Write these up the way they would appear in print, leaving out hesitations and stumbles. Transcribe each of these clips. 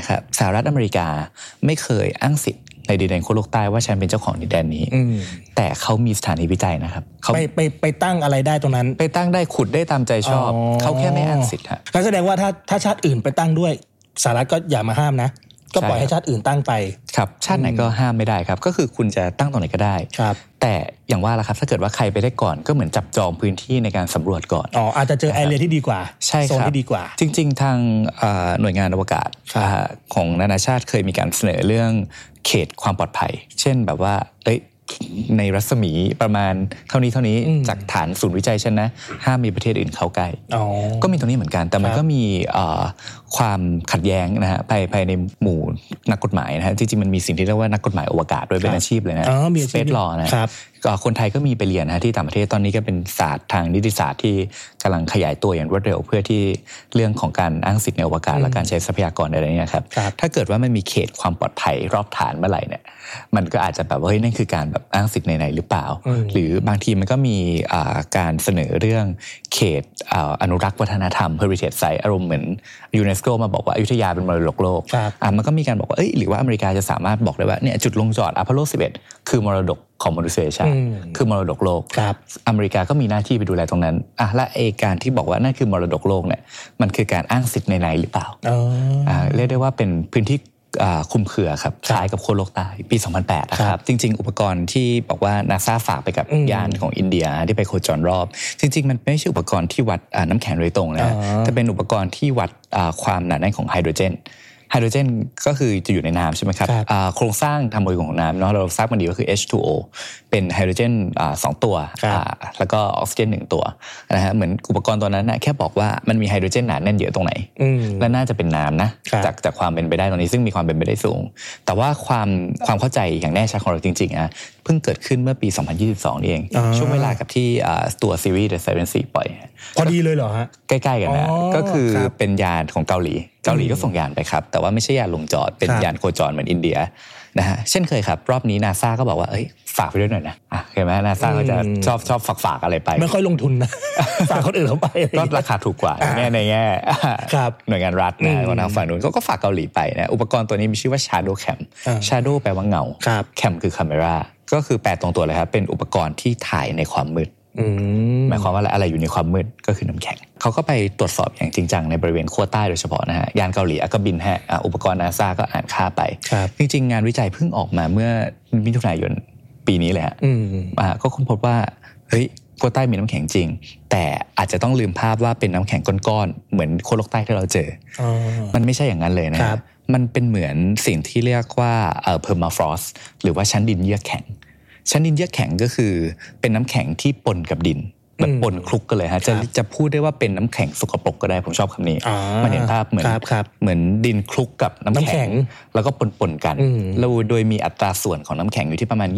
นะครับสหรัฐอเมริกาไม่เคยอ้างสิทธิ์ในดินแดนขั้วโลกใต้ว่าฉันเป็นเจ้าของดินแดนนี้แต่เขามีสถานีวิจัยนะครับเขาไปตั้งอะไรได้ตรงนั้นไปตั้งได้ขุดได้ตามใจชอบเขาแค่ไม่อ้างสิทธิ์ครับก็แสดงว่าถ้าชาติอื่นไปตั้งด้วยสหรัฐก็อย่ามาห้ามนะก็ปล่อยให้ชาติอื่นตั้งไปครับชาติไหนก็ห้ามไม่ได้ครับก็คือคุณจะตั้งตรงไหนก็ได้แต่อย่างว่าล่ะครับถ้าเกิดว่าใครไปได้ก่อนก็เหมือนจับจองพื้นที่ในการสำรวจก่อนอาจจะเจอแอเรียที่ดีกว่าใช่ครับโซนที่ดีกว่าจริงๆทางหน่วยงานอวกาศของนานาชาติเคยมีการเสนอเรื่องเขตความปลอดภัยเช่นแบบว่าในรัศมีประมาณเท่านี้จากฐานศูนย์วิจัยฉันนะห้ามมีประเทศอื่นเข้าใกล้ก็มีตรงนี้เหมือนกันแต่มันก็มีความขัดแย้งนะฮะภายในหมู่นักกฎหมายนะฮะจริงๆมันมีสิ่งที่เรียกว่านักกฎหมายอวกาศโดยเป็นอาชีพเลยนะ Space Law นะคนไทยก็มีไปเรียนนะที่ต่างประเทศตอนนี้ก็เป็นศาสตร์ทางนิติศาสตร์ที่กำลังขยายตัวอย่างรวดเร็วเพื่อที่เรื่องของการอ้างสิทธิ์ในอวกาศและการใช้ทรัพยากรอะไรเนี่ยครับถ้าเกิดว่ามันมีเขตความปลอดภัยรอบฐานเมื่อไหร่เนี่ยมันก็อาจจะแบบว่าเฮ้ยนั่นคือการแบบอ้างสิทธิ์ในหรือเปล่าหรือบางทีมันก็มีการเสนอเรื่องเขตอนุรักษ์วัฒนธรรม Heritage Site อารมณ์เหมือนยูเนสโกมาบอกว่าอยุธยาเป็นมรดกโลกมันก็มีการบอกว่าหรือว่าอเมริกาจะสามารถบอกได้ว่าเนี่ยจุดลงจอดอพอลโล 11คือมรดกของมนุษยชาติคือมรดกโลกอเมริกาก็มีหน้าที่ไปดูแลตรงนั้นและการที่บอกว่านั่นคือมรดกโลกเนี่ยมันคือการอ้างสิทธิ์ในหรือเปล่าเรียกได้ว่าเป็นพื้นที่คุมเครือครับคล้ายกับขั้วโลกใต้ปี 2008 นะครับจริงๆอุปกรณ์ที่บอกว่า NASA ฝากไปกับยานของอินเดียที่ไปโคจรรอบจริงๆมันไม่ใช่อุปกรณ์ที่วัดน้ำแข็งโดยตรงนะแต่เป็นอุปกรณ์ที่วัดความหนาแน่นของไฮโดรเจนก็คือจะอยู่ในน้ำใช่ไหมครับโครงสร้างทางโมเลกุลของน้ำเนาะเราทราบกันดีก็คือ H2O เป็นไฮโดรเจน2ตัวแล้วก็ออกซิเจน1ตัวนะฮะเหมือนอุปกรณ์ตัวนั้นนะแค่บอกว่ามันมีไฮโดรเจนหนาแน่นเยอะตรงไหนและน่าจะเป็นน้ำนะจากความเป็นไปได้ตรงนี้ซึ่งมีความเป็นไปได้สูงแต่ว่าความเข้าใจอย่างแน่ชัดของเราจริงๆเพิ่งเกิดขึ้นเมื่อปี 2022 นี่เองช่วงเวลากับที่ตัวซีรีส์ The Seven Seas ปล่อยพอดีเลยเหรอฮะใกล้ๆกันนะก็คือเป็นยานของเกาหลีก็ส่งยานไปครับแต่ว่าไม่ใช่ยานลงจอดเป็นยานโคจรเหมือนอินเดียนะฮะเช่นเคยครับรอบนี้ NASA ก็บอกว่าฝากไปด้วยหน่อยนะเห็นไหม NASA ก็จะชอบฝากอะไรไปไม่ค่อยลงทุนนะฝากคนอื่นเขาไปก็ราคาถูกกว่าในแง่หน่วยงานรัฐนะวันทางฝั่งนู้นก็ฝากเกาหลีไปนะอุปกรณ์ตัวนี้มีชื่อว่า Shadow Cam Shadow แปลว่าเงา Cam คือ Camera ก็คือแปลตรงตัวเลยครับเป็นอุปกรณ์ที่ถ่ายในความมืดหมายความว่าอะไรอยู่ในความมืดก็คือน้ำแข็งเขาก็ไปตรวจสอบอย่างจริงจังในบริเวณขั้วใต้โดยเฉพาะนะฮะยานเกาหลีก็บินอุปกรณ์ NASA ก็อ่านค่าไปจริงๆงานวิจัยเพิ่งออกมาเมื่อมิถุนายนปีนี้เลยฮะก็ค้นพบว่าขั้วใต้มีน้ำแข็งจริงแต่อาจจะต้องลืมภาพว่าเป็นน้ำแข็งก้อนๆเหมือนขั้วโลกใต้ที่เราเจอมันไม่ใช่อย่างนั้นเลยนะมันเป็นเหมือนสิ่งที่เรียกว่าpermafrost หรือว่าชั้นดินเยือกแข็งชั้นดินเยือกแข็งก็คือเป็นน้ำแข็งที่ปนกับดินแบบปนคลุกกันเลยฮะจะพูดได้ว่าเป็นน้ำแข็งสกปรกก็ได้ผมชอบคำนี้มันเห็นภาพเหมือนดินคลุกกับน้ำแข็งแล้วก็ปนกันแล้วโดยมีอัตราส่วนของน้ำแข็งอยู่ที่ประมาณ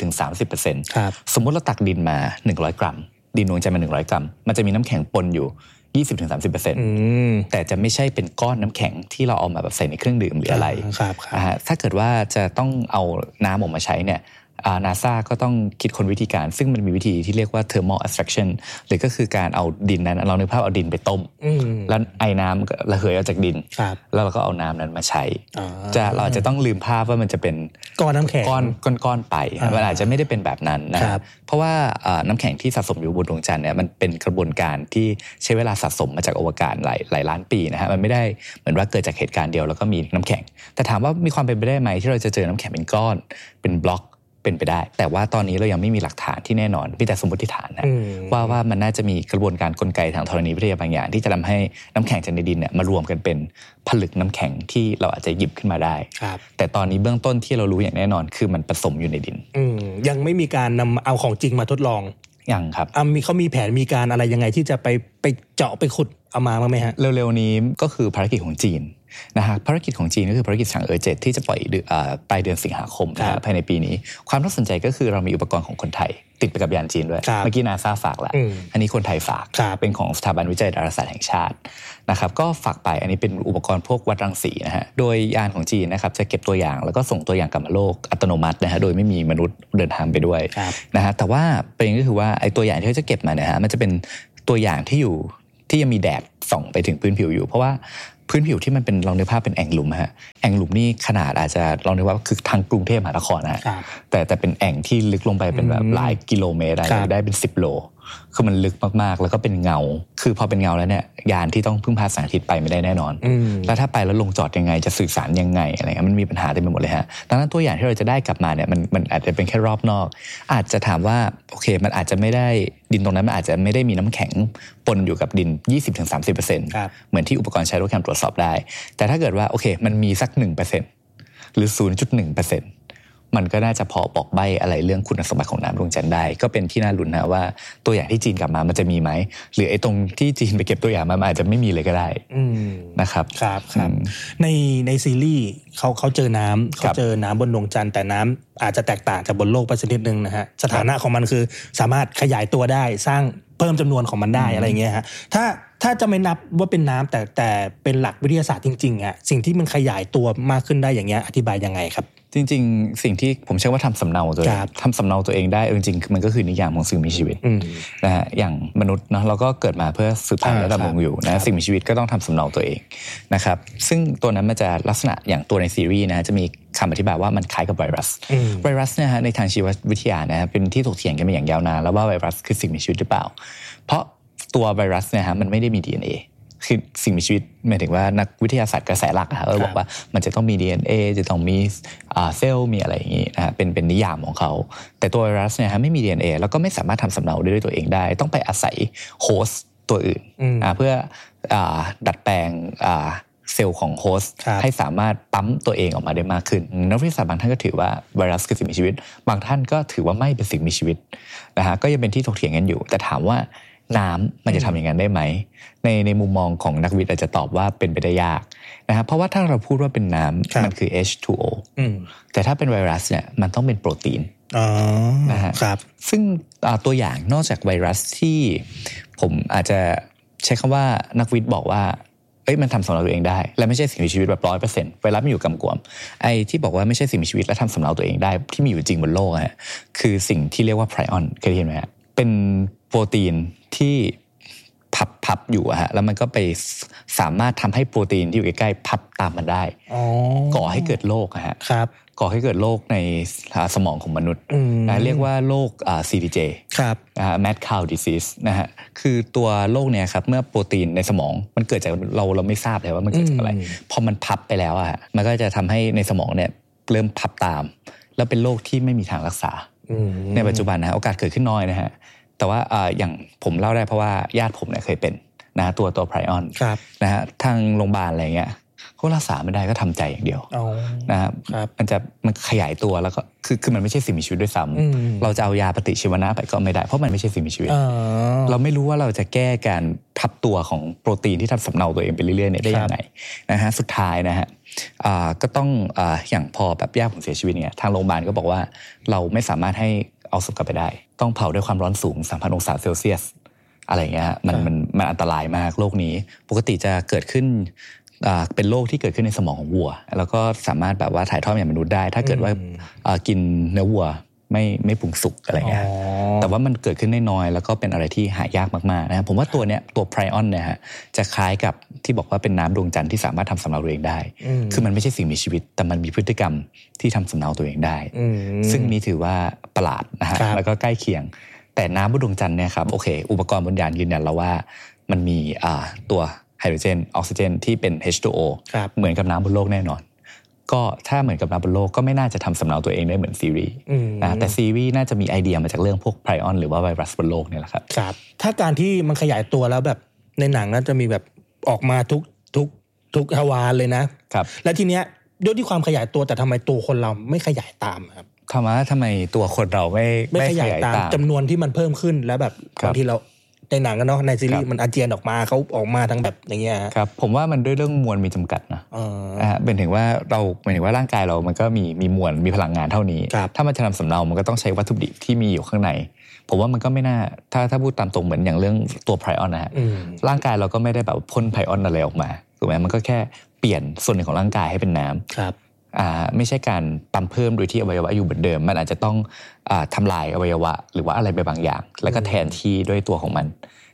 20-30% สมมติเราตักดินมา100 กรัมดินดวงจันทร์มา100 กรัมมันจะมีน้ำแข็งปนอยู่ 20-30% แต่จะไม่ใช่เป็นก้อนน้ำแข็งที่เราเอามาแบบใส่ในเครื่องดื่มหรืออะไรถ้าเกิดว่าจะต้องเอาน้ำออกมาใช้เนี่ยNASA ก็ต้องคิดค้นวิธีการซึ่งมันมีวิธีที่เรียกว่า thermal abstraction หรือก็คือการเอาดินนั้นเรานึกภาพเอาดินไปต้มแล้วไอ้น้ำระเหยออกจากดินแล้วเราก็เอาน้ำนั้นมาใช้เราอาจจะต้องลืมภาพว่ามันจะเป็นก้อนน้ำแข็งก้อนไปมันอาจจะไม่ได้เป็นแบบนั้นนะครับเพราะว่าน้ำแข็งที่สะสมอยู่บนดวงจันทร์เนี่ยมันเป็นกระบวนการที่ใช้เวลาสะสมมาจากอวกาศหลายล้านปีนะฮะมันไม่ได้เหมือนว่าเกิดจากเหตุการณ์เดียวแล้วก็มีน้ำแข็งแต่ถามว่ามีความเป็นไปได้ไหมที่เราจะเจอน้ำแข็งเป็นก้อนเป็นบล็อกเป็นไปได้แต่ว่าตอนนี้เรายังไม่มีหลักฐานที่แน่นอนมีแต่สมมติฐานนะว่ามันน่าจะมีกระบวนการกลไกทางธรณีวิทยาบางอย่างที่จะทำให้น้ำแข็งจากในดินเนี่ยมารวมกันเป็นผลึกน้ำแข็งที่เราอาจจะหยิบขึ้นมาได้แต่ตอนนี้เบื้องต้นที่เรารู้อย่างแน่นอนคือมันผสมอยู่ในดินยังไม่มีการนำเอาของจริงมาทดลองยังครับเขามีแผนมีการอะไรยังไงที่จะไปเจาะไปขุดเอามาบ้างไหมฮะเร็วๆนี้ก็คือภารกิจของจีนนะฮะภารกิจของจีนก็คือภารกิจฉางเอ๋อ7ที่จะปล่อยปลายเดือนสิงหาคมภายในปีนี้ความน่าสนใจก็คือเรามีอุปกรณ์ของคนไทยติดไปกับยานจีนด้วยเมื่อกี้ NASA ฝากแล้วอันนี้คนไทยฝากเป็นของสถาบันวิจัยดาราศาสตร์แห่งชาตินะครับก็ฝากไปอันนี้เป็นอุปกรณ์พวกวัดรังสีนะฮะโดยยานของจีนนะครับจะเก็บตัวอย่างแล้วก็ส่งตัวอย่างกลับมาโลกอัตโนมัตินะฮะโดยไม่มีมนุษย์เดินทางไปด้วยนะฮะแต่ว่าประเด็นก็คือว่าไอ้ตัวอย่างที่เขาจะเก็บมาเนี่ยฮะมันจะเป็นตัวอย่างที่ยังมีแดดส่องไปถึงพื้นผิวอยู่เพราะว่าพื้นผิวที่มันเป็นลองนึกภาพเป็นแอ่งหลุมฮะแอ่งหลุมนี่ขนาดอาจจะลองนึกว่าคือทางกรุงเทพมหานครนะฮะแต่เป็นแอ่งที่ลึกลงไปเป็นแบบหลายกิโลเมตรได้เป็น10 โลคือมันลึกมากๆแล้วก็เป็นเงาคือพอเป็นเงาแล้วเนี่ยยานที่ต้องพึ่งพาแสงอาทิตย์ไปไม่ได้แน่นอนแล้วถ้าไปแล้วลงจอดยังไงจะสื่อสารยังไงอะไรเงี้ยมันมีปัญหาเต็มไปหมดเลยฮะดังนั้นตัวอย่างที่เราจะได้กลับมาเนี่ยมันอาจจะเป็นแค่รอบนอกอาจจะถามว่าโอเคมันอาจจะไม่ได้ดินตรงนั้นมันอาจจะไม่ได้มีน้ำแข็งปนอยู่กับดิน 20-30% เหมือนที่อุปกรณ์ใช้โปรแกรมตรวจสอบได้แต่ถ้าเกิดว่าโอเคมันมีสัก 1% หรือ 0.1%มันก็น่าจะพอบอกใบ้อะไรเรื่องคุณสมบัติของน้ำดวงจันทร์ได้ก็เป็นที่น่าลุ้นนะว่าตัวอย่างที่จีนกลับมามันจะมีไหมหรือไอ้ตรงที่จีนไปเก็บตัวอย่างมามันอาจจะไม่มีเลยก็ได้นะครับครับในซีรีส์เขาเจอน้ำเขาเจอน้ำบนดวงจันทร์แต่น้ำอาจจะแตกต่างจากบนโลกไปสักนิดนึงนะฮะสถานะของมันคือสามารถขยายตัวได้สร้างเพิ่มจำนวนของมันได้อะไรเงี้ยฮะถ้าจะไม่นับว่าเป็นน้ำแต่เป็นหลักวิทยาศาสตร์จริงๆอ่ะสิ่งที่มันขยายตัวมากขึ้นได้อย่างเงี้ยอธิบายยังไงครับจริงๆสิ่งที่ผมเชื่อว่าทำสำเนาตัวเองทำสำเนาตัวเองได้จริงๆมันก็คือนิยามของสิ่งมีชีวิตนะฮะอย่างมนุษย์เนาะเราก็เกิดมาเพื่อสืบพันธุ์และดำรงอยู่นะสิ่งมีชีวิตก็ต้องทำสำเนาตัวเองนะครับซึ่งตัวนั้นมันจะลักษณะอย่างตัวในซีรีส์นะจะมีคำอธิบายว่ามันคล้ายกับไวรัสเนี่ยฮะในทางชีววิทยานะฮะเป็นที่ถกเถียงกันมาอย่างยาวนานแล้วว่าไวรัสคือสิ่งมีชีวิตหรือเปล่าเพราะตัวไวรัสเนี่ยฮะมันไม่ได้มี DNAคือสิ่งมีชีวิตหมายถึงว่านักวิทยาศาสตร์กระแสหลักอะบอกว่ามันจะต้องมี DNA จะต้องมีเซลล์มีอะไรอย่างงี้นะฮะเป็นนิยามของเขาแต่ตัวไวรัสเนี่ยฮะไม่มี DNA แล้วก็ไม่สามารถทำสำเนาด้วยตัวเองได้ต้องไปอาศัยโฮสต์ตัวอื่นเพื่อดัดแปลงเซลล์ของโฮสต์ให้สามารถปั๊มตัวเองออกมาได้มากขึ้นนักวิทยาศาสตร์บางท่านก็ถือว่าไวรัสคือสิ่งมีชีวิตบางท่านก็ถือว่าไม่เป็นสิ่งมีชีวิตนะฮะก็ยังเป็นที่ถกเถียงกันอยู่แต่ถามว่าน้ำมันจะทำอย่างนั้นได้ไหมในมุมมองของนักวิทย์อาจจะตอบว่าเป็นไปได้ยากนะครับเพราะว่าถ้าเราพูดว่าเป็นน้ำมันคือ H2O แต่ถ้าเป็นไวรัสเนี่ยมันต้องเป็นโปรตีนนะฮะซึ่งตัวอย่างนอกจากไวรัสที่ผมอาจจะใช้คำว่านักวิทย์บอกว่ามันทำสำเนาตัวเองได้และไม่ใช่สิ่งมีชีวิตแบบ 100% ไวรัสไม่อยู่กำกวมไอ้ที่บอกว่าไม่ใช่สิ่งมีชีวิตและทำสำเนาตัวเองได้ที่มีอยู่จริงบนโลกฮะคือสิ่งที่เรียกว่าไพรออนเคยเห็นไหมฮะเป็นโปรตีนที่พับอยู่ฮะแล้วมันก็ไปสามารถทำให้โปรตีนที่อยู่ใกล้ๆพับตามมันได้ก่อให้เกิดโรคฮะก่อให้เกิดโรคในสมองของมนุษย์เรียกว่าโรคCDJ mad cow disease นะฮะคือตัวโรคเนี่ยครับเมื่อโปรตีนในสมองมันเกิดจากเราไม่ทราบเลยว่ามันเกิดจากอะไรพอมันพับไปแล้วอะมันก็จะทำให้ในสมองเนี่ยเริ่มพับตามแล้วเป็นโรคที่ไม่มีทางรักษาในปัจจุบันนะโอกาสเกิดขึ้นน้อยนะฮะแต่ว่าอย่างผมเล่าได้เพราะว่าญาติผมเนี่ยเคยเป็นนะตัวไพรออนนะฮะทางโรงพยาบาลอะไรเงี้ยเขารักษาไม่ได้ก็ทำใจอย่างเดียวนะครับมันขยายตัวแล้วก็คือมันไม่ใช่สิ่งมีชีวิตด้วยซ้ำเราจะเอายาปฏิชีวนะไปก็ไม่ได้เพราะมันไม่ใช่สิ่งมีชีวิตเราไม่รู้ว่าเราจะแก้การพับตัวของโปรตีนที่ทำสำเนาตัวเองไปเรื่อยๆเนี่ยได้ยังไงนะฮะสุดท้ายนะฮะก็ต้องอย่างพอแบบญาติผมเสียชีวิตเนี่ยทางโรงพยาบาลก็บอกว่าเราไม่สามารถให้เอาศพกลับไปได้ต้องเผาด้วยความร้อนสูง 3,000 องศาเซลเซียสอะไรเงี้ยมันอันตรายมากโรคนี้ปกติจะเกิดขึ้นเป็นโรคที่เกิดขึ้นในสมองของวัวแล้วก็สามารถแบบว่าถ่ายทอดอย่างมนุษย์ได้ถ้าเกิดว่ากินเนื้อวัวไม่ปรุงสุกอะไรเงี้ยแต่ว่ามันเกิดขึ้นได้น้อยแล้วก็เป็นอะไรที่หายากมากๆนะครับผมว่าตัวเนี้ยตัวไพรออนเนี่ยฮะจะคล้ายกับที่บอกว่าเป็นน้ำดวงจันทร์ที่สามารถทำสำเนาตัวเองได้คือมันไม่ใช่สิ่งมีชีวิตแต่มันมีพฤติกรรมที่ทำสำเนาตัวเองได้ซึ่งนี่ถือว่าประหลาดนะฮะแล้วก็ใกล้เคียงแต่น้ำบนดวงจันทร์เนี่ยครับโอเคอุปกรณ์บนยานยืนยันแล้วว่ามันมีตัวไฮโดรเจนออกซิเจนที่เป็น H2O เหมือนกับน้ำบนโลกแน่นอนก็ถ้าเหมือนกับน้ำบนโลกก็ไม่น่าจะทำสำเนาตัวเองได้เหมือนซีรีส์นะแต่ซีรีส์น่าจะมีไอเดียมาจากเรื่องพวกไพรออนหรือว่าไวรัสบนโลกเนี่ยแหละครับถ้าการที่มันขยายตัวแล้วแบบในหนังน่าจะมีแบบออกมาทุกทวารเลยนะครับและทีเนี้ยด้วยที่ความขยายตัวแต่ทำไมตัวคนเราไม่ขยายตามครับทำไมตัวคนเราไม่ขยายตามจำนวนที่มันเพิ่มขึ้นแล้วแบบบางทีเราในหนังกันเนาะในซีรีส์มันอาเจียนออกมาเขาออกมาทั้งแบบอย่างเงี้ยครับผมว่ามันด้วยเรื่องมวลมีจำกัดนะเป็นถึงว่าหมายถึงว่าร่างกายเรามันก็มีมวลมีพลังงานเท่านี้ถ้ามันจะทำสำเนามันก็ต้องใช้วัตถุดิบที่มีอยู่ข้างในผมว่ามันก็ไม่น่าถ้าพูดตามตรงเหมือนอย่างเรื่องตัวไพรออนนะฮะร่างกายเราก็ไม่ได้แบบพ่นไพรออนอะไรออกมาถูกไหมมันก็แค่เปลี่ยนส่วนหนึ่งของร่างกายให้เป็นน้ำไม่ใช่การปั๊มเพิ่มโดยที่อวัยวะอยู่เหมือนเดิมมันอาจจะต้องทำลายอวัยวะหรือว่าอะไรไปบางอย่างแล้วก็แทนที่ด้วยตัวของมัน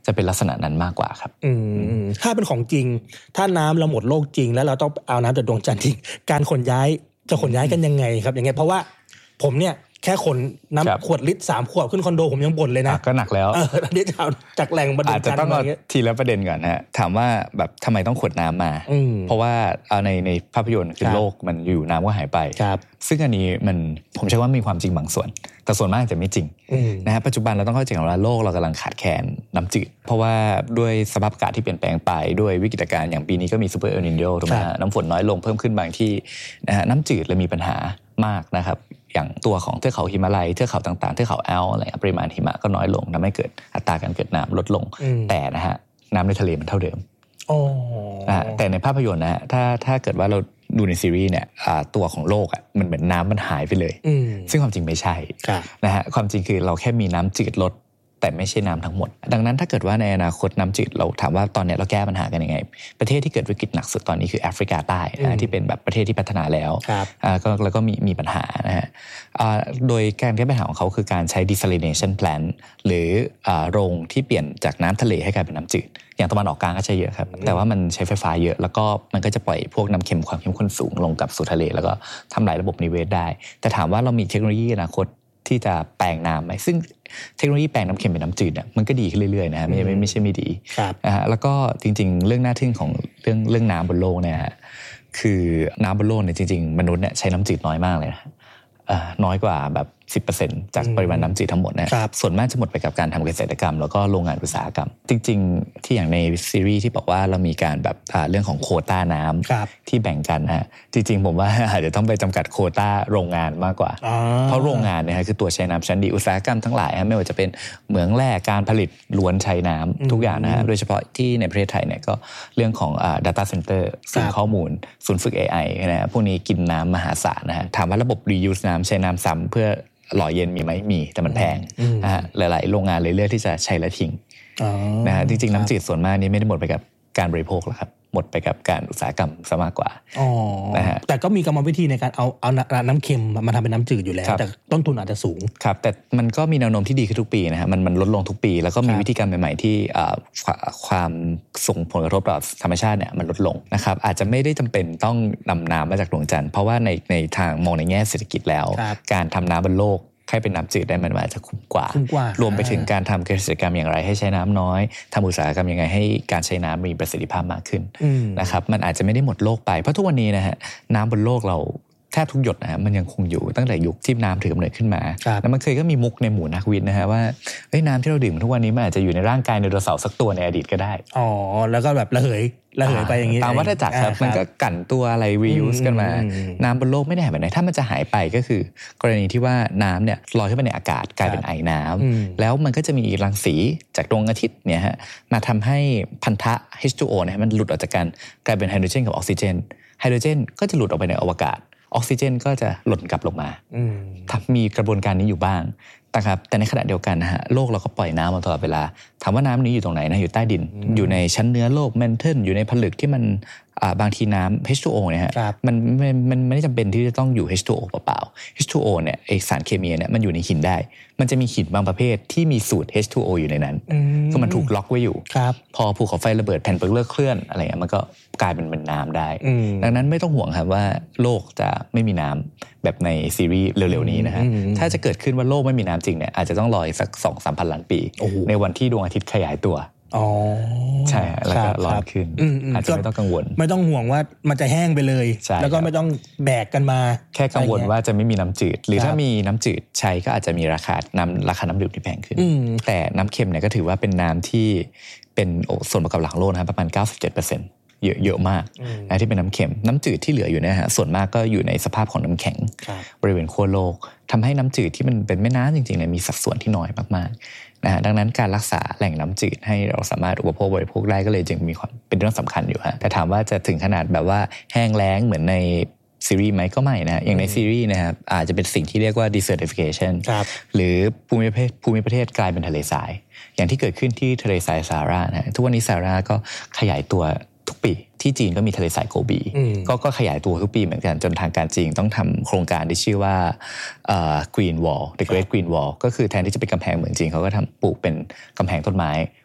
จะเป็นลักษณะนั้นมากกว่าครับถ้าเป็นของจริงถ้าน้ำเราหมดโลกจริงแล้วเราต้องเอาน้ำจากดวงจันทร์จริงการขนย้ายจะขนย้ายกันยังไงครับอย่างเงี้ยเพราะว่าผมเนี่ยแค่ขนน้ำขวดลิตร3 ขวดขึ้นคอนโดผมยังบ่นเลยนะก็หนักแล้วอันนี้จากแหล่งบรรดาการอาจจะต้องเอาทีละประเด็นก่อนฮะถามว่าแบบทำไมต้องขวดน้ำมาเพราะว่าเอาในภาพยนตร์คือโลกมันอยู่น้ำก็หายไปซึ่งอันนี้มันผมเชื่อว่ามีความจริงบางส่วนแต่ส่วนมากจะไม่จริงนะฮะปัจจุบันเราต้องเข้าใจว่าโลกเรากำลังขาดแคลนน้ำจืดเพราะว่าด้วยสภาพอากาศที่เปลี่ยนแปลงไปด้วยวิกฤตการณ์อย่างปีนี้ก็มีซูเปอร์เอลนิโญถูกไหมฮะน้ำฝนน้อยลงเพิ่มขึ้นบางที่นะฮะน้ำจืดเลยมีปัญหามากนะครับอย่างตัวของเทือกเขาหิมาลัยเทือกเขาต่างๆเทือกเขาแอลป์อะไรปริมาณหิมะก็น้อยลงทำให้เกิดอัตราการเกิดน้ำลดลงแต่นะฮะน้ำในทะเลมันเท่าเดิมแต่ในภาพยนตร์นะฮะถ้าเกิดว่าเราดูในซีรีส์เนี่ยตัวของโลกอ่ะมันเหมือนน้ำมันหายไปเลยซึ่งความจริงไม่ใช่นะฮะความจริงคือเราแค่มีน้ำจืดลดแต่ไม่ใช่น้ำทั้งหมดดังนั้นถ้าเกิดว่าในอนาคตน้ำจืดเราถามว่าตอนนี้เราแก้ปัญหากันยังไงประเทศที่เกิดวิกฤตหนักสุดตอนนี้คือแอฟริกาใต้ที่เป็นแบบประเทศที่พัฒนาแล้วแล้วก็มีปัญหานะฮะโดยการแก้ปัญหาของเขาคือการใช้ desalination plant หรือโรงที่เปลี่ยนจากน้ำทะเลให้กลายเป็นน้ำจืดอย่างตะวันออกกลางก็ใช้เยอะครับแต่ว่ามันใช้ไฟฟ้าเยอะแล้วก็มันก็จะปล่อยพวกน้ำเค็มความเข้มข้นสูงลงกับสู่ทะเลแล้วก็ทำลายระบบนิเวศได้แต่ถามว่าเรามีเทคโนโลยีอนาคตที่จะแปลงน้ำไหมซึ่งเทคโนโลยีแปลงน้ำเค็มเป็นน้ำจืดเนี่ยมันก็ดีขึ้นเรื่อยๆนะฮะไม่ใช่ไม่ดีนะฮะแล้วก็จริงๆเรื่องน่าทึ่งของเรื่องน้ำบนโลกเนี่ยคือน้ำบนโลกเนี่ยจริงๆมนุษย์เนี่ยใช้น้ำจืดน้อยมากเลยนะน้อยกว่าแบบ 10% จากปริมาณน้ำจืดทั้งหมดนะส่วนมากจะหมดไปกับการทำเกษตรกรรมแล้วก็โรงงานอุตสาหกรรมจริงๆที่อย่างในซีรีส์ที่บอกว่าเรามีการแบบเรื่องของโควต้าน้ำที่แบ่งกันนะจริงๆผมว่าอาจจะต้องไปจำกัดโควต้าโรงงานมากกว่าเพราะโรงงานเนี่ยคือตัวใช้น้ำชั้นดีอุตสาหกรรมทั้งหลายไม่ว่าจะเป็นเหมืองแร่การผลิตล้วนใช้น้ำทุกอย่างนะฮะโดยเฉพาะที่ในประเทศไทยเนี่ยก็เรื่องของdata center ศูนย์ข้อมูลศูนย์ฝึก AI นะพวกนี้กินน้ำมหาศาลนะฮะถามว่าระบบ reuse น้ำใช้น้ำซ้ำเพื่อหล่อเย็นมีไหมมีแต่มันแพงนะฮะหลายๆโรงงานเลยเลือกที่จะใช้และทิ้งนะฮะจริงๆน้ำจืดส่วนมากนี้ไม่ได้หมดไปกับการบริโภคหรอกครับหมดไปกับการอุตสาหกรรมซะมากกว่านะฮะแต่ก็มีกรรมวิธีในการเอาน้ำเค็มมาทำเป็นน้ำจืดอยู่แล้วแต่ต้นทุนอาจจะสูงครับแต่มันก็มีแนวโน้มที่ดีขึ้นทุกปีนะฮะมันลดลงทุกปีแล้วก็มีวิธีการใหม่ๆที่ความส่งผลกระทบต่อธรรมชาติเนี่ยมันลดลงนะครับอาจจะไม่ได้จำเป็นต้องนำน้ำมาจากดวงจันทร์เพราะว่าในทางมองในแง่เศรษฐกิจแล้วการทำน้ำบนโลกให้เป็นน้ำจืดได้มันอาจจะคุ้มกว่ารวมไปถึงการทำเกษตรกรรมอย่างไรให้ใช้น้ำน้อยทำอุตสาหกรรมยังไงให้การใช้น้ำมีประสิทธิภาพมากขึ้นนะครับมันอาจจะไม่ได้หมดโลกไปเพราะทุกวันนี้นะฮะน้ำบนโลกเราแทบทุกหยดนะฮะมันยังคงอยู่ตั้งแต่ยุคที่น้ำถือกำเนิดขึ้นมาแล้วมันเคยก็มีมุกในหมู่นักวิทย์นะฮะว่าน้ำที่เราดื่มทุกวันนี้มันอาจจะอยู่ในร่างกายไดโนเสาร์สักตัวในอดีตก็ได้แล้วก็แบบระเหยไปอย่างนี้ตามวัฏจักรครับมันก็กั่นตัวอะไร reuse กันมาน้ำบนโลกไม่ได้หายไปไหนถ้ามันจะหายไปก็คือกรณีที่ว่าน้ำเนี่ยลอยขึ้นไปในอากาศกลายเป็นไอน้ำแล้วมันก็จะมีรังสีจากดวงอาทิตย์เนี่ยฮะมาทำให้พันธะ H2O เนี่ยมันหลุดออกจากกันกลายเป็นไฮโดรเจนกับออกซิเจนไฮโดรเจนก็จะหลุดออกไปในอวกาศออกซิเจนก็จะหล่นกลับลงมามีกระบวนการนี้อยู่บ้างนะครับแต่ในขณะเดียวกันนะฮะโลกเราก็ปล่อยน้ำมาตลอดเวลาถามว่าน้ำนี้อยู่ตรงไหนนะอยู่ใต้ดินอยู่ในชั้นเนื้อโลกแมนเทิลอยู่ในผลึกที่มันบางทีน้ำ H2O เนี่ยฮะมันไม่ได้จำเป็นที่จะต้องอยู่ H2O เปล่าๆ H2O เนี่ยไอสารเคมีเนี่ยมันอยู่ในหินได้มันจะมีหินบางประเภทที่มีสูตร H2O อยู่ในนั้นก็มันถูกล็อกไว้อยู่พอภูเขาไฟระเบิดแผ่นเปลือกเคลื่อนอะไรมันก็กลายเป็นน้ำได้ดังนั้นไม่ต้องห่วงครับว่าโลกจะไม่มีน้ำแบบในซีรีส์เร็วๆนี้นะฮะถ้าจะเกิดขึ้นว่าโลกไม่มีน้ำจริงเนี่ยอาจจะต้องรออีกสัก 2-3 พันล้านปีในวันที่ดวงอาทิตย์ขยายตัวใช่แล้วก็ร้อนขึ้นอาจจะไม่ต้องกังวลไม่ต้องห่วงว่ามันจะแห้งไปเลยแล้วก็ไม่ต้องแบกกันมาแค่กังวลว่าจะไม่มีน้ำจืดหรือถ้ามีน้ำจืดใช้ก็อาจจะมีราคาน้ำดื่มที่แพงขึ้นแต่น้ำเค็มเนี่ยก็ถือว่าเป็นน้ำที่เป็นส่วนประกอบหลักโลกนะครับประมาณ 97%เยอะมากนะที่เป็นน้ำเค็มน้ำจืดที่เหลืออยู่นะฮะส่วนมากก็อยู่ในสภาพของน้ำแข็งบริเวณขั้วโลกทำให้น้ำจืดที่มันเป็นแม่น้ำจริงๆเนี่ยมีสัดส่วนที่น้อยมากๆนะฮะดังนั้นการรักษาแหล่งน้ำจืดให้เราสามารถอุปโภคบริโภคได้ก็เลยจึงมีความเป็นเรื่องสำคัญอยู่ฮะแต่ถามว่าจะถึงขนาดแบบว่าแห้งแล้งเหมือนในซีรีส์ไหมก็ไม่นะอย่างในซีรีส์นะครับอาจจะเป็นสิ่งที่เรียกว่า desertification หรือภูมิประเทศกลายเป็นทะเลทรายอย่างที่เกิดขึ้นที่ทะเลทรายซาฮารานะทุกวันนี้ซาฮาราก็ขยายตัวทุกปีที่จีนก็มีทะเลทรายโกบีก็ขยายตัวทุกปีเหมือนกันจนทางการจีนต้องทำโครงการที่ชื่อว่าGreen Wall The Great Green Wall ก็คือแทนที่จะเป็นกำแพงเหมือนจีนเขาก็ทำปลูกเป็นกำแพงต้นไม้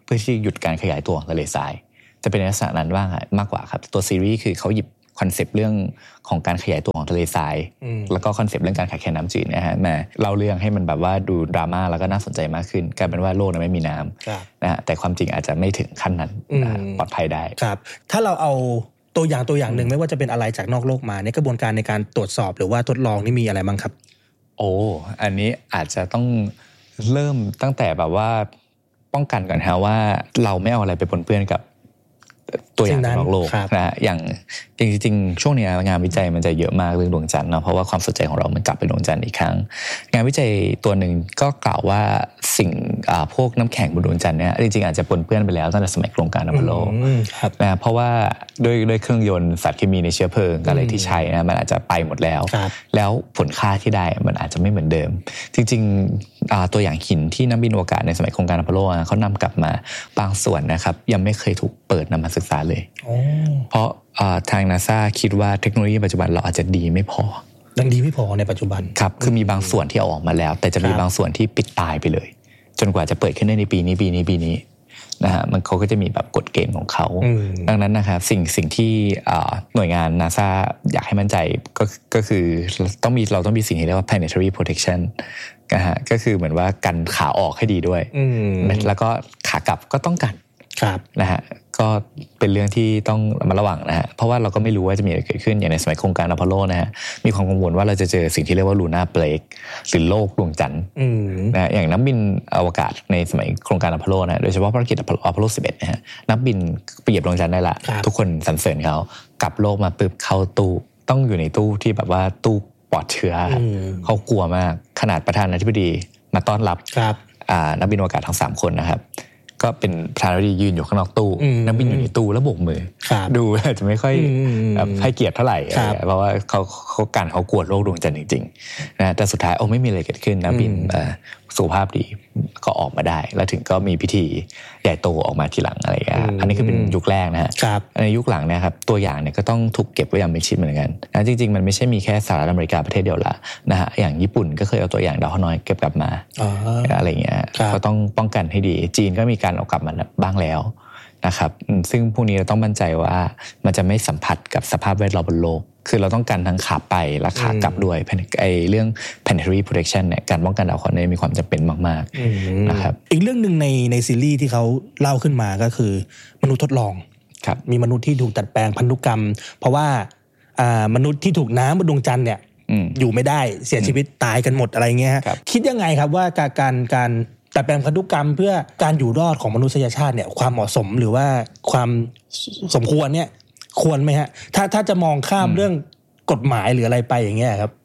เพื่อที่หยุดการขยายตัวของทะเลทรายจะเป็นลักษณะนั้นว่ามากกว่าครับตัวซีรีส์คือเขาหยิบคอนเซปต์เรื่องของการขยายตัวของทะเลทรายแล้วก็คอนเซปต์เรื่องการขาดแคลนน้ำจืดนะฮะมาเล่าเรื่องให้มันแบบว่าดูดราม่าแล้วก็น่าสนใจมากขึ้นกลายเป็นว่าโลกนั้นไม่มีน้ำนะฮะแต่ความจริงอาจจะไม่ถึงขั้นนั้นปลอดภัยได้ครับถ้าเราเอาตัวอย่างหนึ่งไม่ว่าจะเป็นอะไรจากนอกโลกมาในกระบวนการในการตรวจสอบหรือว่าทดลองนี่มีอะไรบ้างครับอันนี้อาจจะต้องเริ่มตั้งแต่แบบว่าป้องกันก่อนฮะว่าเราไม่เอาอะไรไปปนเปื้อนกับตัวอย่างนอกโลกนะอย่างจริงๆช่วงนี้งานวิจัยมันจะเยอะมากเรื่องดวงจันทร์เนาะเพราะว่าความสนใจของเรามันกลับไปดวงจันทร์อีกครั้งงานวิจัยตัวหนึ่งก็กล่าวว่าสิ่งพวกน้ำแข็งบนดวงจันทร์เนี่ยจริงๆอาจจะปนเปื้อนไปแล้วตั้งแต่สมัยโครงการอพอลโลนะเพราะว่าด้วยเครื่องยนต์สารเคมีในเชื้อเพลิงอะไรที่ใช้นะมันอาจจะไปหมดแล้วผลค่าที่ได้มันอาจจะไม่เหมือนเดิมจริงๆตัวอย่างหินที่นักบินอวกาศในสมัยโครงการอพอลโลเขานำกลับมาบางส่วนนะครับยังไม่เคยถูกเปิดนำมาศึกษาเลยเพราะทาง NASA คิดว่าเทคโนโลยีปัจจุบันเราอาจจะดีไม่พอยังดีไม่พอในปัจจุบันครับคือมีบางส่วนที่เอาออกมาแล้วแต่จะมีบางส่วนที่ปิดตายไปเลยจนกว่าจะเปิดขึ้นได้ในปีนี้นะฮะมันเขาก็จะมีแบบกฎเกณฑ์ของเขาดังนั้นนะครับสิ่งที่หน่วยงาน NASA อยากให้มั่นใจก็คือเราต้องมีสิ่งที่เรียกว่า planetary protection นะฮะก็คือเหมือนว่ากันขาออกให้ดีด้วยแล้วก็ขากลับก็ต้องกันนะฮะก็เป็นเรื่องที่ต้องระมัดระวังนะฮะเพราะว่าเราก็ไม่รู้ว่าจะมีอะไรเกิดขึ้นอย่างในสมัยโครงการอพอลโลนะฮะมีความกังวลว่าเราจะเจอสิ่งที่เรียกว่าลูน่าเบรกหรือโลกดวงจันทร์นะอย่างนักบินอวกาศในสมัยโครงการอพอลโลนะโดยเฉพาะภารกิจอพอลโล 11นะฮะนักบินไปเหยียบดวงจันทร์ได้ละทุกคนสรรเสริญเขากลับโลกมาปึ๊บเข้าตู้ต้องอยู่ในตู้ที่แบบว่าตู้ปลอดเชื้อเขากลัวมากขนาดประธานาธิบดีมาต้อนรับนักบินอวกาศทั้ง3คนนะครับก็เป็นประธานาธิบดียืนอยู่ข้างนอกตู้นักบินอยู่ในตู้แล้วโบกมือดูอาจจะไม่ค่อยให้เกียรติเท่าไหร่เพราะว่าเขากลัวโลกดวงจันทร์จริงๆนะแต่สุดท้ายไม่มีอะไรเกิดขึ้นนักบินสุขภาพดีก็ออกมาได้แล้วถึงก็มีพิธีใหญ่โตออกมาทีหลังอะไรอันนี้คือเป็นยุคแรกนะฮะในยุคหลังนะครับตัวอย่างเนี่ยก็ต้องถูกเก็บไว้อย่างเป็นชิ้นเหมือนกันนะจริงๆมันไม่ใช่มีแค่สหรัฐอเมริกาประเทศเดียวละนะฮะอย่างญี่ปุ่นก็เคยเอาตัวอย่างดาวน้อยเก็บกลับมาอะไรเงี้ยก็ต้องป้องกันให้ดีจีนก็มีการเอากลับมาบ้างแล้วนะครับซึ่งพวกนี้เราต้องมั่นใจว่ามันจะไม่สัมผัสกับสภาพแวดล้อมบนโลกคือเราต้องการทั้งขาไปและขากลับด้วยเรื่อง planetary protection เนี่ยการป้องกันดาวเคราะห์เนี่ยมีความจำเป็นมากๆนะครับอีกเรื่องนึงในซีรีส์ที่เขาเล่าขึ้นมาก็คือมนุษย์ทดลองมีมนุษย์ที่ถูกดัดแปลงพันธุกรรมเพราะว่ามนุษย์ที่ถูกน้ำบนดวงจันทร์เนี่ยอยู่ไม่ได้เสียชีวิตตายกันหมดอะไรเงี้ยคิดยังไงครับว่าการดัดแปลงพันธุกรรมเพื่อการอยู่รอดของมนุษยชาติเนี่ยความเหมาะสมหรือว่าความสมควรเนี่ยควรไหมฮะถ้าจะมองข้ามเรื่องกฎหมายหรืออะไรไปอย่างเงี้ยครับ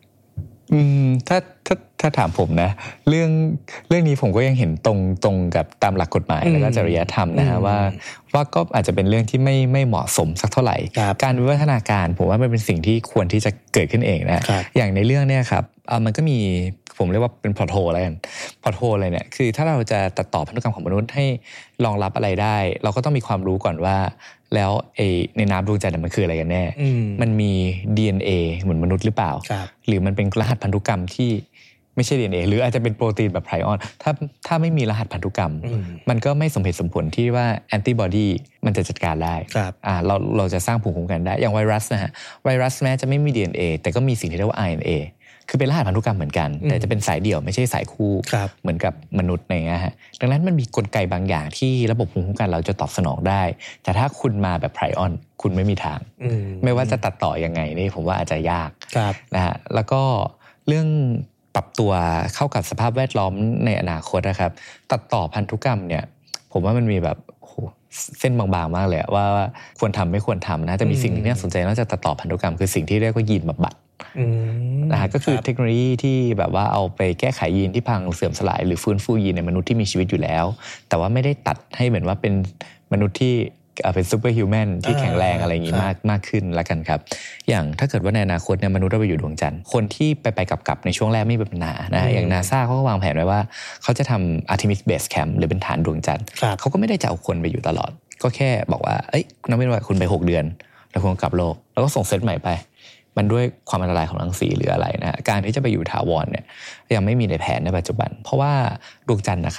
ถ้าถามผมนะเรื่องนี้ผมก็ยังเห็นตรงกับตามหลักกฎหมายแล้วก็จริยธรรมนะฮะว่าก็อาจจะเป็นเรื่องที่ไม่เหมาะสมสักเท่าไหร่การวิวัฒนาการผมว่ามันเป็นสิ่งที่ควรที่จะเกิดขึ้นเองนะอย่างในเรื่องเนี่ยครับมันก็มีผมเรียกว่าเป็นพอร์ตโฮอะไรกันพอร์ตโฮอะไรเนี่ยคือถ้าเราจะตัดต่อพันธุกรรมของมนุษย์ให้รองรับอะไรได้เราก็ต้องมีความรู้ก่อนว่าแล้วในน้ำดวงจันทร์มันคืออะไรกันแน่มันมี DNA เหมือนมนุษย์หรือเปล่าหรือมันเป็นรหัสพันธุกรรมที่ไม่ใช่ DNA หรืออาจจะเป็นโปรตีนแบบไพรออนถ้าไม่มีรหัสพันธุกรรมมันก็ไม่สมเหตุสมผลที่ว่าแอนติบอดีมันจะจัดการได้เราจะสร้างภูมิคุ้มกันได้อย่างไวรัสนะฮะไวรัสแม้จะไม่มี DNA แต่ก็มีสิ่งที่เรียกว่า RNA คือเป็นรหัสพันธุกรรมเหมือนกันแต่จะเป็นสายเดี่ยวไม่ใช่สายคู่เหมือนกับมนุษย์อะไรเงี้ยฮะดังนั้นมันมีกลไกบางอย่างที่ระบบภูมิคุ้มกันเราจะตอบสนองได้แต่ถ้าคุณมาแบบไพรออนคุณไม่มีทางไม่ว่าจะตัดต่อยังไงนี่ผมว่าอาจจะยากนะฮะแล้วก็เรื่องปรับตัวเข้ากับสภาพแวดล้อมในอนาคตนะครับตัดต่อพันธุกรรมเนี่ยผมว่ามันมีแบบเส้นบางๆมากเลยว่าควรทำไม่ควรทำนะจะมีสิ่งที่น่าสนใจนอกจากตัดต่อพันธุกรรมคือสิ่งที่เรียกว่ายีนบำบัดนะฮะก็คือเทคโนโลยีที่แบบว่าเอาไปแก้ไขยีนที่พังเสื่อมสลายหรือฟื้นฟูยีนในมนุษย์ที่มีชีวิตอยู่แล้วแต่ว่าไม่ได้ตัดให้เหมือนว่าเป็นมนุษย์ที่เป็นซูเปอร์ฮิวแมนที่แข็งแรงอะไรอย่างงี้มากขึ้นละกันครับอย่างถ้าเกิดว่าในอนาคตเนี่ยมนุษย์เราไปอยู่ดวงจันทร์คนที่ไปกลับในช่วงแรกไม่มีปัญหานะอย่าง NASA เขาก็วางแผนไว้ว่าเขาจะทำ Artemis Base Camp หรือเป็นฐานดวงจันทร์เขาก็ไม่ได้จะเอาคนไปอยู่ตลอดก็แค่บอกว่านักบินว่าคุณไป6 เดือนแล้วคุณกลับโลกแล้วก็ส่งเซตใหม่ไปมันด้วยความอันตรายของรังสีหรืออะไรนะการที่จะไปอยู่ถาวรเนี่ยยังไม่มีในแผนในปัจจุบันเพราะว่าดวงจันทร์นะครับ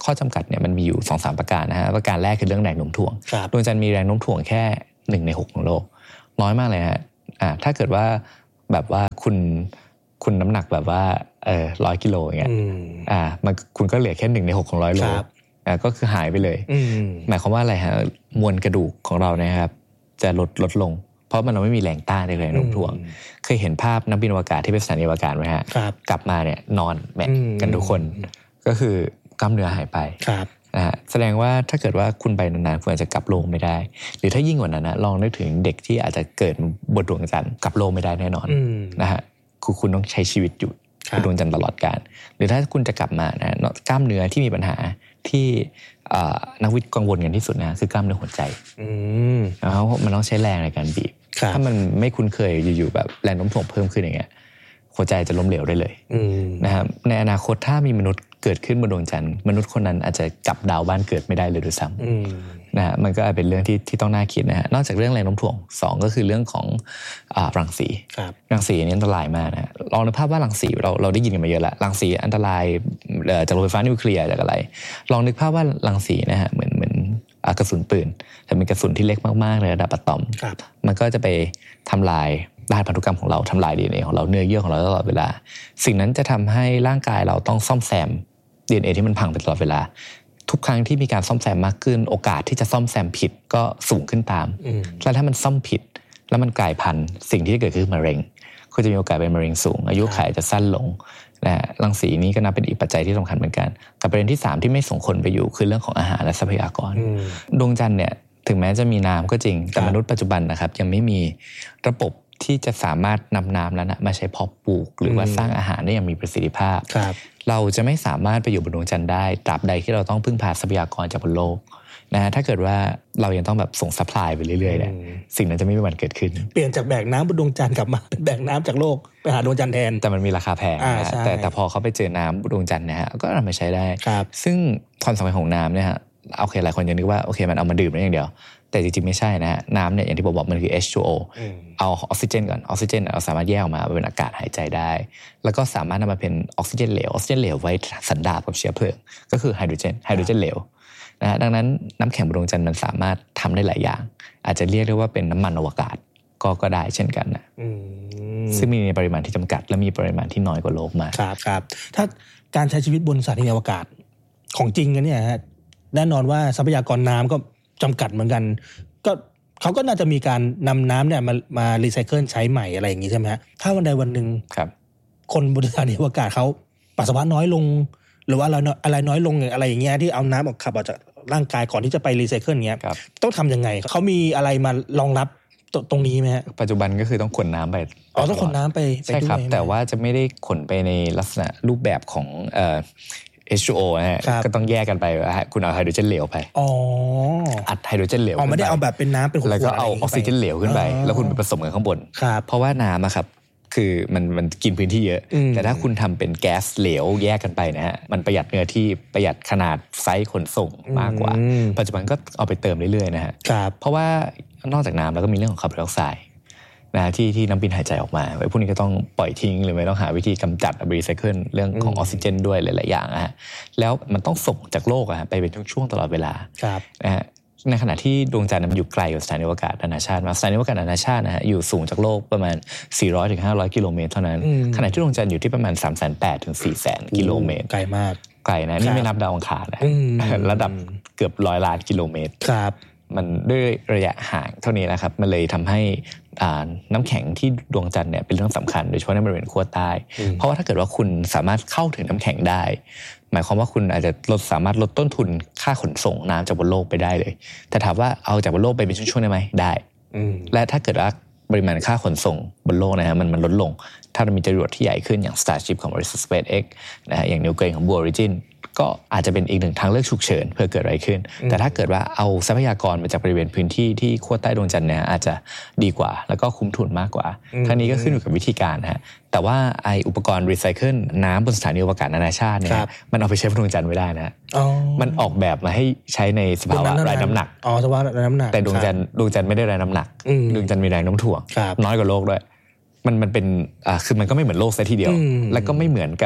ข้อจำกัดเนี่ยมันมีอยู่ 2-3 ประการนะฮะประการแรกคือเรื่องแรงโน้มถ่วงดวงจันทร์มีแรงโน้มถ่วงแค่1 ใน 6ของโลกน้อยมากเลยฮะถ้าเกิดว่าแบบว่าคุณน้ำหนักแบบว่า100 กิโลอย่างเงี้ยมันคุณก็เหลือแค่1 ใน 6ของ100 โลก็คือหายไปเลยหมายความว่าอะไรฮะมวลกระดูกของเราเนี่ยครับจะลดลงเพราะมันไม่มีแรงต้านในแรงโน้มถ่วงเคยเห็นภาพนักบินอวกาศที่ไปสถานีอวกาศไหมฮะกลับมาเนี่ยนอนแมะกันทุกคนก็คือกล้ามเนื้อหายไปนะฮะแสดงว่าถ้าเกิดว่าคุณไปนานๆคุณอาจจะกลับโลกไม่ได้หรือถ้ายิ่งกว่านั้นนะลองนึกถึงเด็กที่อาจจะเกิดบนดวงจันทร์กลับโลกไม่ได้แน่นอนนะฮะคุณต้องใช้ชีวิตอยู่บนดวงจันทร์ตลอดกาลหรือถ้าคุณจะกลับมานะกล้ามเนื้อที่มีปัญหาที่นักวิทย์กังวลกันที่สุดนะคือกล้ามเนื้อหัวใจแล้วมันต้องใช้แรงในการบีบถ้ามันไม่คุ้นเคยอยู่ๆแบบแรงโน้มถ่วงเพิ่มขึ้นอย่างเงี้ยหัวใจจะล้มเหลวได้เลยนะครับในอนาคตถ้ามีมนุษย์เกิดขึ้นบนดวงจันทร์มนุษย์คนนั้นอาจจะกลับดาวบ้านเกิดไม่ได้เลยด้วยซ้ำนะฮะมันก็อาจเป็นเรื่องที่ต้องน่าคิดนะฮะนอกจากเรื่องแรงโน้มถ่วง2ก็คือเรื่องของรังสีนี่อันตรายมากนะลองนึกภาพว่ารังสีเราได้ยินกันมาเยอะแล้วรังสีอันตรายจากโรงไฟฟ้านิวเคลียร์จากอะไรลองนึกภาพว่ารังสีนะฮะเหมือนกระสุนปืนแต่เป็นกระสุนที่เล็กมากๆเลยระดับอะตอมมันก็จะไปทำลายรหัสพันธุกรรมของเราทำลาย DNA ของเราเนื้อเยื่อของเราตลอดเวลาสิ่งนั้นจะทำให้ร่างกายเราต้องซ่อมแซม DNA ที่มันพังไปตลอดเวลาทุกครั้งที่มีการซ่อมแซมมากขึ้นโอกาสที่จะซ่อมแซมผิดก็สูงขึ้นตามแล้วถ้ามันซ่อมผิดแล้วมันกลายพันธุ์สิ่งที่จะเกิดขึ้นมะเร็งก็จะมีโอกาสเป็นมะเร็งสูงอายุขัยจะสั้นลงนะรังสีนี้ก็นับเป็นอีกปัจจัยที่สำคัญเหมือนกันกับประเด็นที่3ที่ไม่ส่งคนไปอยู่คือเรื่องของอาหารและทรัพยากรดวงจันทร์เนี่ยถึงแม้จะมีน้ำก็จริงแต่มนุษย์ปัจจุบันนะครับยังไม่มีระบบที่จะสามารถนำน้ำนั้นมาใช้เพาะปลูกหรือว่าสร้างอาหารได้อย่างมีประสิทธิภาพเราจะไม่สามารถไปอยู่บนดวงจันทร์ได้ตราบใดที่เราต้องพึ่งพาทรัพยากรจากบนโลกนะฮะถ้าเกิดว่าเรายังต้องแบบส่งซัพพลายไปเรื่อยๆเนี่ยสิ่งนั้นจะไม่มีวันเกิดขึ้นเปลี่ยนจากแบกน้ำบนดวงจันทร์กลับมาเป็นแบกน้ำจากโลกไปหาดวงจันทร์แทนแต่มันมีราคาแพงนะแต่พอเขาไปเจอน้ำบนดวงจันทร์นะฮะก็นำมาใช้ได้ซึ่งความสำคัญของน้ำเนี่ยฮะโอเคหลายคนยังนึกว่าโอเคมันเอามาดื่มได้อย่างเดียวแต่จริงๆไม่ใช่นะฮะน้ำเนี่ยอย่างที่บอกมันคือ H2O เอาออกซิเจนก่อนออกซิเจนเราสามารถแยกออกมาเป็นอากาศหายใจได้แล้วก็สามารถนำมาเป็นออกซิเจนเหลวออกซิเจนเหลวไว้สันดาปกับเชื้อเพลิงก็คือไฮโดรเจนเหลวนะฮะดังนั้นน้ำแข็งบนดวงจันทร์มันสามารถทำได้หลายอย่างอาจจะเรียกได้ว่าเป็นน้ำมันอวกาศก็ได้เช่นกันนะซึ่งมีในปริมาณที่จำกัดและมีปริมาณที่น้อยกว่าโลกมากครับถ้าการใช้ชีวิตบนสถานีอวกาศของจริงกันเนี่ยฮะแน่นอนว่าทรัพยากรน้ำก็จำกัดเหมือนกันก็เขาก็น่าจะมีการนำน้ำเนี่ยมารีไซเคิลใช้ใหม่อะไรอย่างนี้ใช่ไหมฮะถ้าวันใดวันหนึ่งคนบนสถานีอวกาศเขาปัสสาวะน้อยลงหรือว่าอะไรน้อยลงอะไรอย่างเงี้ยที่เอาน้ำออกขับออกจากร่างกายก่อนที่จะไปรีไซเคิลเงี้ยต้องทำยังไงเขามีอะไรมารองรับตรงนี้ไหมฮะปัจจุบันก็คือต้องขนน้ำไปต้องขนน้ำไปใช่ครับแต่ว่าจะไม่ได้ขนไปในลักษณะรูปแบบของH2O นะฮะก็ต้องแยกกันไปคุณเอาไฮโดรเจนเหลวไปอัดไฮโดรเจนเหลวไม่ได้เอาแบบเป็นน้ำเป็นขวดแล้วก็เอาออกซิเจนเหลวขึ้นไปแล้วคุณไปผสมกันข้างบนเพราะว่าน้ำอะครับคือมันกินพื้นที่เยอะแต่ถ้าคุณทำเป็นแก๊สเหลวแยกกันไปนะฮะมันประหยัดเนื้อที่ประหยัดขนาดไซส์ขนส่งมากกว่าปัจจุบันก็เอาไปเติมเรื่อยๆนะฮะเพราะว่านอกจากน้ำแล้วก็มีเรื่องของคาร์บอนไดออกไซด์นะที่น้ำบินหายใจออกมาไอ้พวกนี้ก็ต้องปล่อยทิ้งหรือไม่ต้องหาวิธีกำจัดรีไซเคิลเรื่องของออกซิเจนด้วยหลายๆอย่างนะฮะแล้วมันต้องส่งจากโลกไปเป็นช่วงๆตลอดเวลานะฮะในขณะที่ดวงจันทร์มันอยู่ไกลกว่าสถานีอวกาศนานาชาติมาสถานีอวกาศนานาชาตินะฮะอยู่สูงจากโลกประมาณ 400-500 กิโลเมตรเท่านั้นขณะที่ดวงจันทร์อยู่ที่ประมาณ 380,000 ถึง 400,000 กิโลเมตรไกลมากไกลนะนี่ไม่นับดาวอังคารนะระดับเกือบ100 ล้านกิโลเมตรมันด้วยระยะห่างเท่านี้นะครับมันเลยทำให้น้ำแข็งที่ดวงจันทร์เนี่ยเป็นเรื่องสำคัญโดยเฉพาะในบริเวณขั้วใต้เพราะว่าถ้าเกิดว่าคุณสามารถเข้าถึงน้ำแข็งได้หมายความว่าคุณอาจจะสามารถลดต้นทุนค่าขนส่งน้ำจากบนโลกไปได้เลยแต่ถามว่าเอาจากบนโลกไปเป็นช่วงๆได้ไหมได้และถ้าเกิดว่าปริมาณค่าขนส่งบนโลกนะฮะมันลดลงถ้าเรามีจรวดที่ใหญ่ขึ้นอย่าง Starship ของบริษัท SpaceX นะฮะอย่าง New Glenn ของ Blue Originก็อาจจะเป็นอีกหนึ่งทางเลือกฉุกเฉินเพื่อเกิดอะไรขึ้นแต่ถ้าเกิดว่าเอาทรัพยากรมาจากบริเวณพื้นที่ที่ขั้วใต้ดวงจันทร์เนี่ยอาจจะดีกว่าแล้วก็คุ้มทุนมากกว่าทั้งนี้ก็ขึ้นอยู่กับวิธีการนะฮะแต่ว่าไออุปกรณ์รีไซเคิลน้ำบนสถานีอวกาศนานาชาติเนี่ยมันเอาไปใช้บนดวงจันทร์ไม่ได้นะมันออกแบบมาให้ใช้ในสภาวะไร้น้ำหนักสภาวะไร้น้ำหนักแต่ดวงจันทร์ไม่ได้ไร้น้ำหนักดวงจันทร์มีแรงโน้มถ่วงน้อยกว่าโลกด้วยมันเป็นคือมันก็ไม่เหมือนโลกซะทีเดียวและก็ไม่เหมือนกับ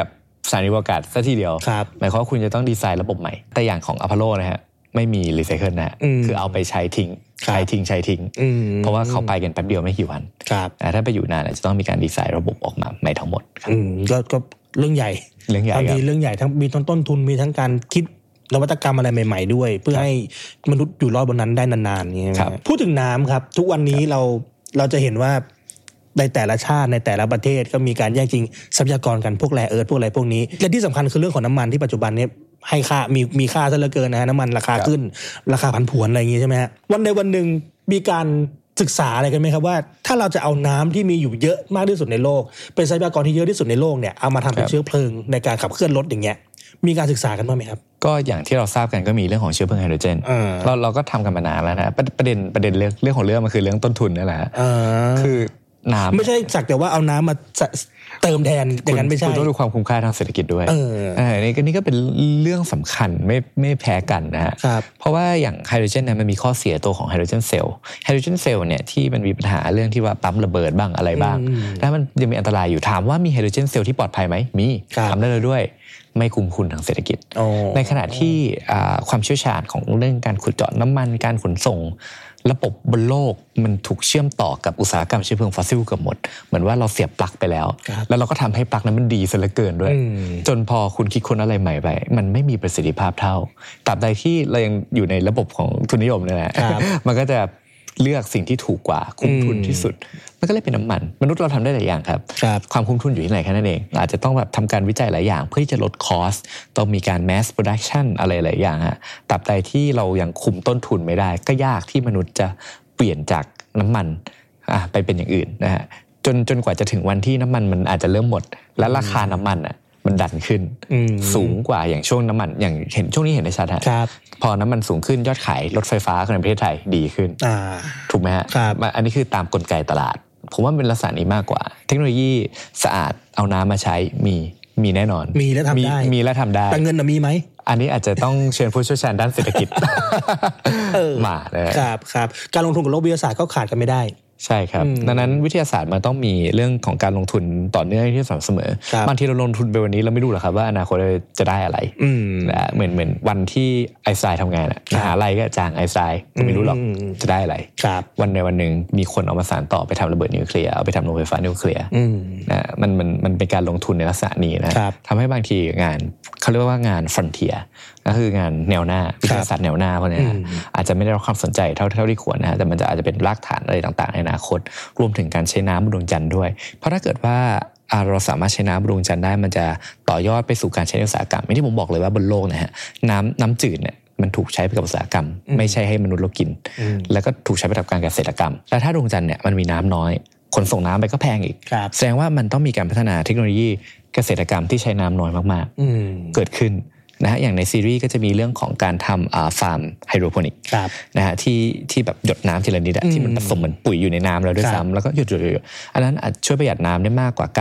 สถานีอวกาศซะทีเดียวหมายความว่าคุณจะต้องดีไซน์ระบบใหม่แต่อย่างของอพอลโลนะฮะไม่มีรีไซเคิลนะคือเอาไปใช้ทิ้งใช้ทิ้งเพราะว่าเขาไปกันแป๊บเดียวไม่กี่วันถ้าไปอยู่นานจะต้องมีการดีไซน์ระบบออกมาใหม่ทั้งหมดก็เรื่องใหญ่บางทีเรื่องใหญ่ทั้งมีต้นทุนมีทั้งการคิดนวัตกรรมอะไรใหม่ๆด้วยเพื่อให้มนุษย์อยู่รอดบนนั้นได้นานๆอย่างเงี้ยพูดถึงน้ำครับทุกวันนี้เราจะเห็นว่าในแต่ละชาติในแต่ละประเทศก็มีการแย่งชิงทรัพยากรกันพวกแร่เอิร์ธพวกอะไรพวกนี้และที่สำคัญคือเรื่องของน้ำมันที่ปัจจุบันนี้ให้ค่ามีค่าซะเหลือเกินนะฮะน้ำมันราคาขึ้นราคาผันผวนอะไรอย่างงี้ใช่ไหมฮะวันหนึ่งมีการศึกษาอะไรกันไหมครับว่าถ้าเราจะเอาน้ำที่มีอยู่เยอะมากที่สุดในโลกเป็นทรัพยากรที่เยอะที่สุดในโลกเนี่ยเอามาทำเป็นเชื้อเพลิงในการขับเคลื่อนรถอย่างเงี้ยมีการศึกษากันบ้างไหมครับก็อย่างที่เราทราบกันก็มีเรื่องของเชื้อเพลิงไฮโดรเจนเราก็ทำกันมานานแล้วนะประเด็นเรื่องของเรื่องมันคือเรื่องต้นทุนนี่แหละคือน้ำไม่ใช่สักแต่ว่าเอาน้ำมาเติมแทนอย่างนั้นไม่ใช่คุณต้องดูความคุ้มค่าทางเศรษฐกิจด้วยนี่ก็เป็นเรื่องสำคัญไม่แพ้กันนะฮะเพราะว่าอย่างไฮโดรเจนเนี่ยมันมีข้อเสียตัวของไฮโดรเจนเซลล์เนี่ยที่มันมีปัญหาเรื่องที่ว่าปั๊มระเบิดบ้างอะไรบ้างแล้วมันยังมีอันตรายอยู่ถามว่ามีไฮโดรเจนเซลล์ที่ปลอดภัยไหมมีทำได้เลยด้วยไม่คุ้มทุนทางเศรษฐกิจในขณะที่ความเชี่ยวชาญของเรื่องการขุดเจาะน้ำมันการขนส่งระบบบนโลกมันถูกเชื่อมต่อกับอุตสาหกรรมเชื้อเพลิงฟอสซิลเกือบหมดเหมือนว่าเราเสียบปลั๊กไปแล้วเราก็ทำให้ปลั๊กนั้นมันดีซะเหลือเกินด้วยจนพอคุณคิดค้นอะไรใหม่ไปมันไม่มีประสิทธิภาพเท่าตราบใดที่เรายังอยู่ในระบบของทุนนิยมนี่แหละมันก็จะเลือกสิ่งที่ถูกกว่าคุ้มทุนที่สุดมันก็เลยเป็นน้ำมันมนุษย์เราทำได้หลายอย่างครับความคุ้มทุนอยู่ที่ไหนแค่นั้นเองอาจจะต้องแบบทำการวิจัยหลายอย่างเพื่อที่จะลดคอสต้องมีการ mass production อะไรหลายอย่างฮะตราบใดที่เรายังคุมต้นทุนไม่ได้ก็ยากที่มนุษย์จะเปลี่ยนจากน้ำมันไปเป็นอย่างอื่นนะฮะจนกว่าจะถึงวันที่น้ำมันมันอาจจะเริ่มหมดและราคาน้ำมันมันดันขึ้นสูงกว่าอย่างช่วงน้ำมันอย่างเห็นช่วงนี้เห็นได้ชัดฮะพอน้ำมันสูงขึ้นยอดขายรถไฟฟ้าในประเทศไทยดีขึ้นถูกไหมฮะอันนี้คือตามกลไกตลาดผมว่าเป็นลักษณะนี้มากกว่าเทคโนโลยีสะอาดเอาน้ำมาใช้มีแน่นอนมีและทำได้แต่เงินมีไหมอันนี้อาจจะต้องเชิญผู้เชี่ยวชาญด้านเศรษฐกิจมาเลยครับการลงทุนกับโลกวิทยาศาสตร์ก็ขาดกันไม่ได้ใช่ครับดังนั้นวิทยาศาสตร์มันต้องมีเรื่องของการลงทุนต่อเนื่องที่สม่ำเสมอบางทีเราลงทุนไปวันนี้เราไม่รู้หรอกครับว่าอนาคตจะได้อะไรเหมือนวันที่ไอน์สไตน์ทำงานมหาลัยก็จ้างไอน์สไตน์ก็ไม่รู้หรอกจะได้อะไรวันหนึ่งมีคนเอามาสานต่อไปทำระเบิดนิวเคลียร์เอาไปทำโรงไฟฟ้านิวเคลียร์มันเป็นการลงทุนในลักษณะนี้นะทำให้บางทีงานเขาเรียกว่างานฟรอนเทียร์ก็คืองานแนวหน้าวิทยาศาสตร์แนวหน้าพวกนี้อาจจะไม่ได้รับความสนใจเท่าที่ควรนะแต่มันอาจจะเป็นรากฐานอะไรต่างๆในอนาคตรวมถึงการใช้น้ำบนดวงจันทร์ด้วยเพราะถ้าเกิดว่าเราสามารถใช้น้ำบนดวงจันทร์ได้มันจะต่อยอดไปสู่การใช้ในอุตสาหกรรมที่ผมบอกเลยว่าบนโลกนะฮะน้ำจืดเนี่ยมันถูกใช้ไปกับอุตสาหกรรมไม่ใช่ให้มนุษย์เรากินแล้วก็ถูกใช้ไปกับการเกษตรกรรมและถ้าดวงจันทร์เนี่ยมันมีน้ำน้อยขนส่งน้ำไปก็แพงอีกแสดงว่ามันต้องมีการพัฒนาเทคโนโลยีเกษตรกรรมที่ใช้น้ำน้อยมากๆเกิดขึ้นนะฮะอย่างในซีรีส์ก็จะมีเรื่องของการทำฟาร์มไฮโดรโปนิกนะฮะที่แบบหยดน้ำทีละนิดที่มันผสมเหมือนปุ๋ยอยู่ในน้ำแล้วด้วยซ้ำแล้วก็หยดอันนั้นอาจช่วยประหยัดน้ำได้มากกว่า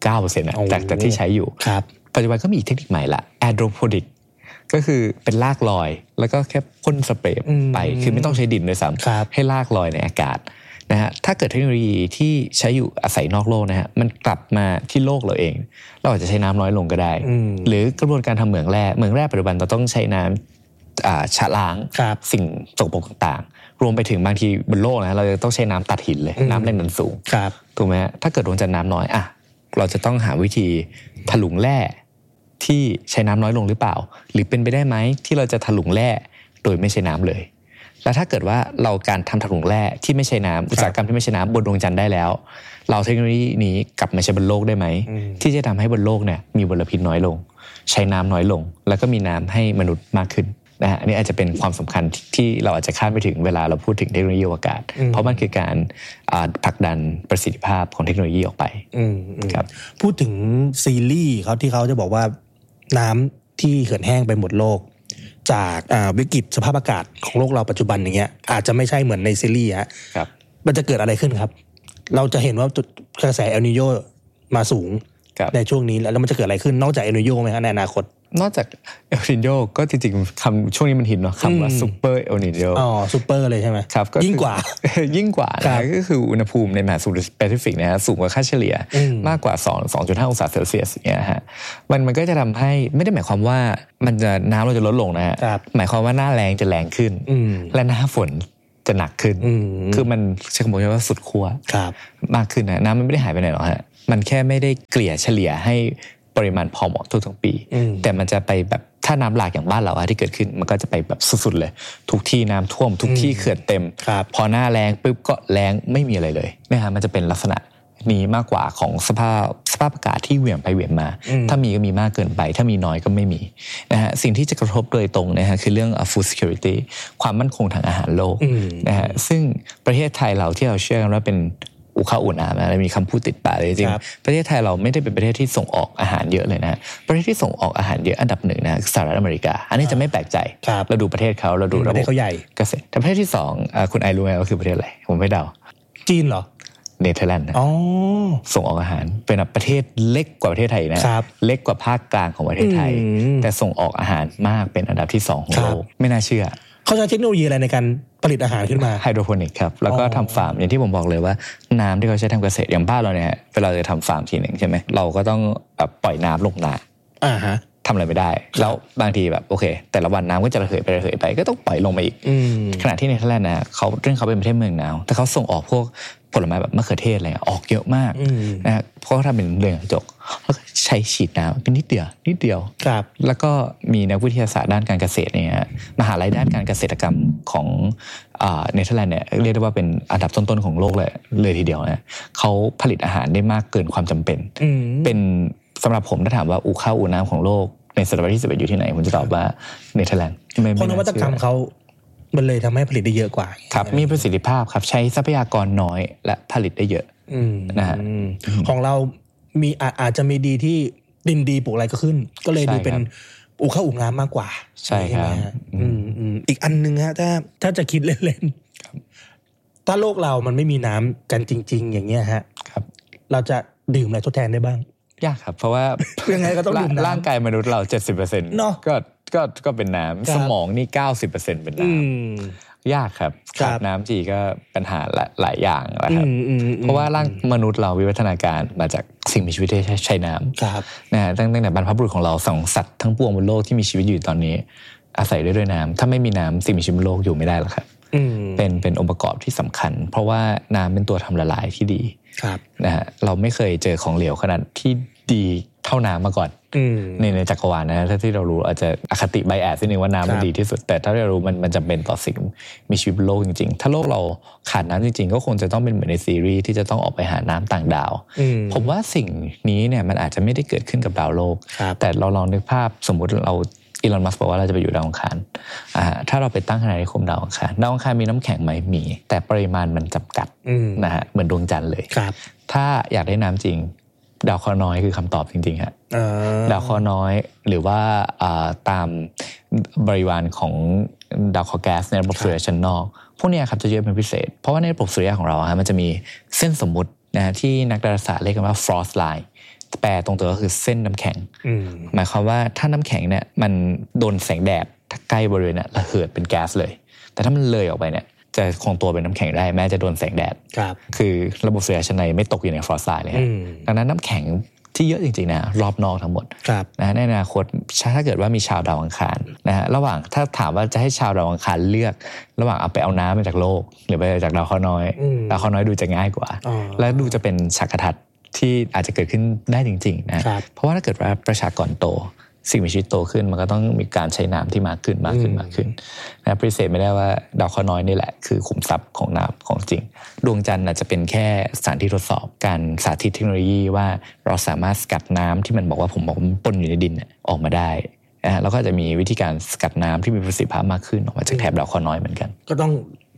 99% จากที่ใช้อยู่ปัจจุบันก็มีอีกเทคนิคใหม่ละแอโดรโปนิกก็คือเป็นรากลอยแล้วก็แค่พ่นสเปรย์ไปคือไม่ต้องใช้ดินด้วยซ้ำให้รากลอยในอากาศนะฮะถ้าเกิดเทคโนโลยีที่ใช้อยู่อาศัยนอกโลกนะฮะมันกลับมาที่โลกเราเองเราอาจจะใช้น้ำน้อยลงก็ได้หรือกระบวนการทำเหมืองแร่ปัจจุบันเราต้องใช้น้ำชะล้างสิ่งสกปรกต่างๆรวมไปถึงบางทีบนโลกนะเราจะต้องใช้น้ำตัดหินเลยน้ำแรงดันสูงถูกไหมฮะถ้าเกิดดวงจันทร์น้ำน้อยเราจะต้องหาวิธีถลุงแร่ที่ใช้น้ำน้อยลงหรือเปล่าหรือเป็นไปได้ไหมที่เราจะถลุงแร่โดยไม่ใช้น้ำเลยแล้วถ้าเกิดว่าเราการทำถลุงแร่ที่ไม่ใช่น้ำอุตสาหกรรมที่ไม่ใช่น้ำบนดวงจันทร์ได้แล้วเราเทคโนโลยีนี้กลับมาใช้บนโลกได้ไหมที่จะทำให้บนโลกเนี่ยมีมลพิษน้อยลงใช้น้ำน้อยลงแล้วก็มีน้ำให้มนุษย์มากขึ้นนะฮะอันนี้อาจจะเป็นความสำคัญที่เราอาจจะคาดไม่ถึงเวลาเราพูดถึงเทคโนโลยีอวกาศเพราะมันคือการผลักดันประสิทธิภาพของเทคโนโลยีออกไปครับพูดถึงซีรีส์เขาที่เขาจะบอกว่าน้ำที่เขื่อนแห้งไปหมดโลกจากวิกฤตสภาพอากาศของโลกเราปัจจุบันอย่างเงี้ยอาจจะไม่ใช่เหมือนในซีรีส์ฮะมันจะเกิดอะไรขึ้นครับเราจะเห็นว่ากระแสเอลนีโญมาสูงในช่วงนี้แล้วมันจะเกิดอะไรขึ้นนอกจากเอลนิโญไหมครับในอนาคตนอกจากเอลนิโญก็จริงๆคำช่วงนี้มันฮิตเนาะคำว่าซูเปอร์เอลนิโญซูเปอร์เลยใช่ไหมครับยิ่งกว่านะก็คืออุณหภูมิในมหาสมุทรแปซิฟิกนะฮะสูงกว่าค่าเฉลี่ยมากกว่า 2.5 องศาเซลเซียสเนี่ยฮะมันก็จะทำให้ไม่ได้หมายความว่ามันจะน้ำเราจะลดลงนะฮะหมายความว่าหน้าแล้งจะแรงขึ้นและหน้าฝนจะหนักขึ้นคือมันใช้คำว่าสุดขั้วมากขึ้นนะน้ำมันไม่ได้หายไปไหนหรอกฮะมันแค่ไม่ได้เกลี่ยเฉลี่ยให้ปริมาณพอเหมาะทุกปีแต่มันจะไปแบบถ้าน้ำหลากอย่างบ้านเราที่เกิดขึ้นมันก็จะไปแบบสุดๆเลยทุกที่น้ำท่วมทุกที่เขื่อนเต็มพอหน้าแล้งปุ๊บก็แล้งไม่มีอะไรเลยนะฮะมันจะเป็นลักษณะนี้มากกว่าของสภาพอากาศที่เหวี่ยงไปเหวี่ยงมาถ้ามีก็มีมากเกินไปถ้ามีน้อยก็ไม่มีนะฮะสิ่งที่จะกระทบโดยตรงนะฮะคือเรื่อง food security ความมั่นคงทางอาหารโลกนะฮะซึ่งประเทศไทยเราที่เราเชื่อกันว่าเป็นอุข้าวอุ่นน้ำนะมีคำพูดติดปากเลยจริงประเทศไทยเราไม่ได้เป็นประเทศที่ส่งออกอาหารเยอะเลยนะประเทศที่ส่งออกอาหารเยอะอันดับหนึ่งนะสหรัฐอเมริกาอันนี้จะไม่แปลกใจเราดูประเทศเขาเราดูระบบเกษตรแต่ประเทศที่สองคุณไอรู้ไหมว่าคือประเทศอะไรผมไม่เดาจีนเหรอเนเธอร์แลนด์ส่งออกอาหารเป็นประเทศเล็กกว่าประเทศไทยนะเล็กกว่าภาคกลางของประเทศไทยแต่ส่งออกอาหารมากเป็นอันดับที่2ของโลกไม่น่าเชื่อเขาใช้เทคโนโลยีอะไรในการผลิตอาหารขึ้นมาไฮโดรโปนิกครับแล้วก็ทำฟาร์มอย่างที่ผมบอกเลยว่าน้ำที่เขาใช้ทำเกษตรอย่างบ้านเราเนี่ยเวลาจะทำฟาร์มทีหนึ่งใช่ไหมเราก็ต้องปล่อยน้ำลงนาทำอะไรไม่ได้แล้วบางทีแบบโอเคแต่ละวันน้ำก็จะระเหยไปก็ต้องปล่อยลงมาอีกขณะที่เนเธอร์แลนด์นะเขาเป็นประเทศเมืองหนาวแต่เขาส่งออกพวกผลไม้แบบมะเขือเทศอะไรออกเยอะมากนะเพราะเขาทำเป็นเรือนกระจกแล้วก็ใช้ฉีดน้ำเป็นนิดเดียวแล้วก็มีนักวิทยาศาสตร์ด้านการเกษตรเนี่ยมหาลัยด้านการเกษตรกรรมของเนเธอร์แลนด์เนี่ยเรียกได้ว่าเป็นอันดับต้นๆของโลกเลยทีเดียวนะเขาผลิตอาหารได้มากเกินความจำเป็นเป็นสำหรับผมถ้าถามว่าข้าวอู่น้ำของโลกในศตวรรษที่11อยู่ที่ไหนผมจะตอบว่าเนเธอร์แลนด์เพราะนวัตกรรมเขามันเลยทำให้ผลิตได้เยอะกว่าครับมีประสิทธิภาพครับใช้ทรัพยากรน้อยและผลิตได้เยอะนะฮะของเรามีอาจจะมีดีที่ดินดีปลูกอะไรก็ขึ้นก็เลยดูเป็นอู่ข้าวอู่น้ำมากกว่าใช่ครับอีกอันนึงฮะถ้าจะคิดเล่นๆถ้าโลกเรามันไม่มีน้ำกันจริงๆอย่างเงี้ยฮะเราจะดื่มอะไรทดแทนได้บ้างยากครับเพราะว่ายังไงก็ต้องดื่มร่างกายมนุษย์เรา 70% เนาะก็เป็นน้ำสมองนี่ 90% เป็นน้ำยากครับขาดน้ำจีก็ปัญหาหลายอย่างนะครับเพราะว่าร่างมนุษย์เราวิวัฒนาการมาจากสิ่งมีชีวิตที่ใช้น้ำนะฮะตั้งแต่บรรพบุรุษของเราสองสัตว์ทั้งปวงบนโลกที่มีชีวิตอยู่ตอนนี้อาศัยด้วยน้ำถ้าไม่มีน้ำสิ่งมีชีวิตบนโลกอยู่ไม่ได้หรอกครับเป็นองค์ประกอบที่สำคัญเพราะว่าน้ำเป็นตัวทำละลายที่ดีนะฮะเราไม่เคยเจอของเหลวขนาดที่ดีเท่าน้ำมาก่อนในจักรวาลนะถ้าที่เรารู้อาจจะอคติไบแอสนิดนึงว่าน้ำมันดีที่สุดแต่ถ้าเรารู้มันจำเป็นต่อสิ่งมีชีวิตบนโลกจริงๆถ้าโลกเราขาดน้ำจริงๆก็คงจะต้องเป็นเหมือนในซีรีส์ที่จะต้องออกไปหาน้ำต่างดาวผมว่าสิ่งนี้เนี่ยมันอาจจะไม่ได้เกิดขึ้นกับดาวโลกแต่เราลองนึกภาพสมมุติเราอีลอนมัสก์บอกว่าเราจะไปอยู่ดาวอังคารถ้าเราไปตั้งอาณานิคมดาวอังคารมีน้ำแข็งไหมมีแต่ปริมาณมันจำกัดนะฮะเหมือนดวงจันทร์เลยถ้าอยากได้น้ำจริงดาวเคราะห์น้อยคือคำตอบจริงๆฮะดาวเคราะห์น้อยหรือว่าตามบริวารของดาวเคราะห์แก๊สในระบบสุริยะชั้นนอกพวกนี้ครับจะเยอะเป็นพิเศษเพราะว่าในระบบสุริยะของเราฮะมันจะมีเส้นสมมุตินะที่นักดาราศาสตร์เรียกกันว่า frost line แปลตรงตัวก็คือเส้นน้ำแข็งหมายความว่าถ้าน้ำแข็งเนี่ยมันโดนแสงแดดใกล้บริเวณนั้นระเหิดเป็นแก๊สเลยแต่ถ้ามันเลยออกไปเนี่ยจะคงตัวเป็นน้ำแข็งได้แม้จะโดนแสงแดดคือระบบสุริยะชั้นในไม่ตกอยู่ในฟรอสไลน์เลยดังนั้นน้ำแข็งที่เยอะจริงๆนะรอบนอกทั้งหมดนะในอนาคตถ้าเกิดว่ามีชาวดาวอังคารนะฮะระหว่างถ้าถามว่าจะให้ชาวดาวอังคารเลือกระหว่างเอาน้ำมาจากโลกหรือไปจากดาวเคราะห์น้อยดาวเคราะห์น้อยดูจะง่ายกว่าและดูจะเป็นฉากทัศน์ที่อาจจะเกิดขึ้นได้จริงๆนะเพราะว่าถ้าเกิดว่าประชากรโตสิ่งมีชีวิตโตขึ้นมันก็ต้องมีการใช้น้ำที่มากขึ้นนะปฏิเสธไม่ได้ว่าดาวเคราะห์น้อยนี่แหละคือขุมทรัพย์ของน้ำของจริงดวงจันทร์อาจจะเป็นแค่สถานที่ทดสอบการสาธิตเทคโนโลยีว่าเราสามารถสกัดน้ำที่มันบอกว่าผมบอกมันปนอยู่ในดินออกมาได้แล้วก็จะมีวิธีการสกัดน้ำที่มีประสิทธิภาพมากขึ้นออกมาจากแถบดาวเคราะห์น้อยเหมือนกันก็ต้อง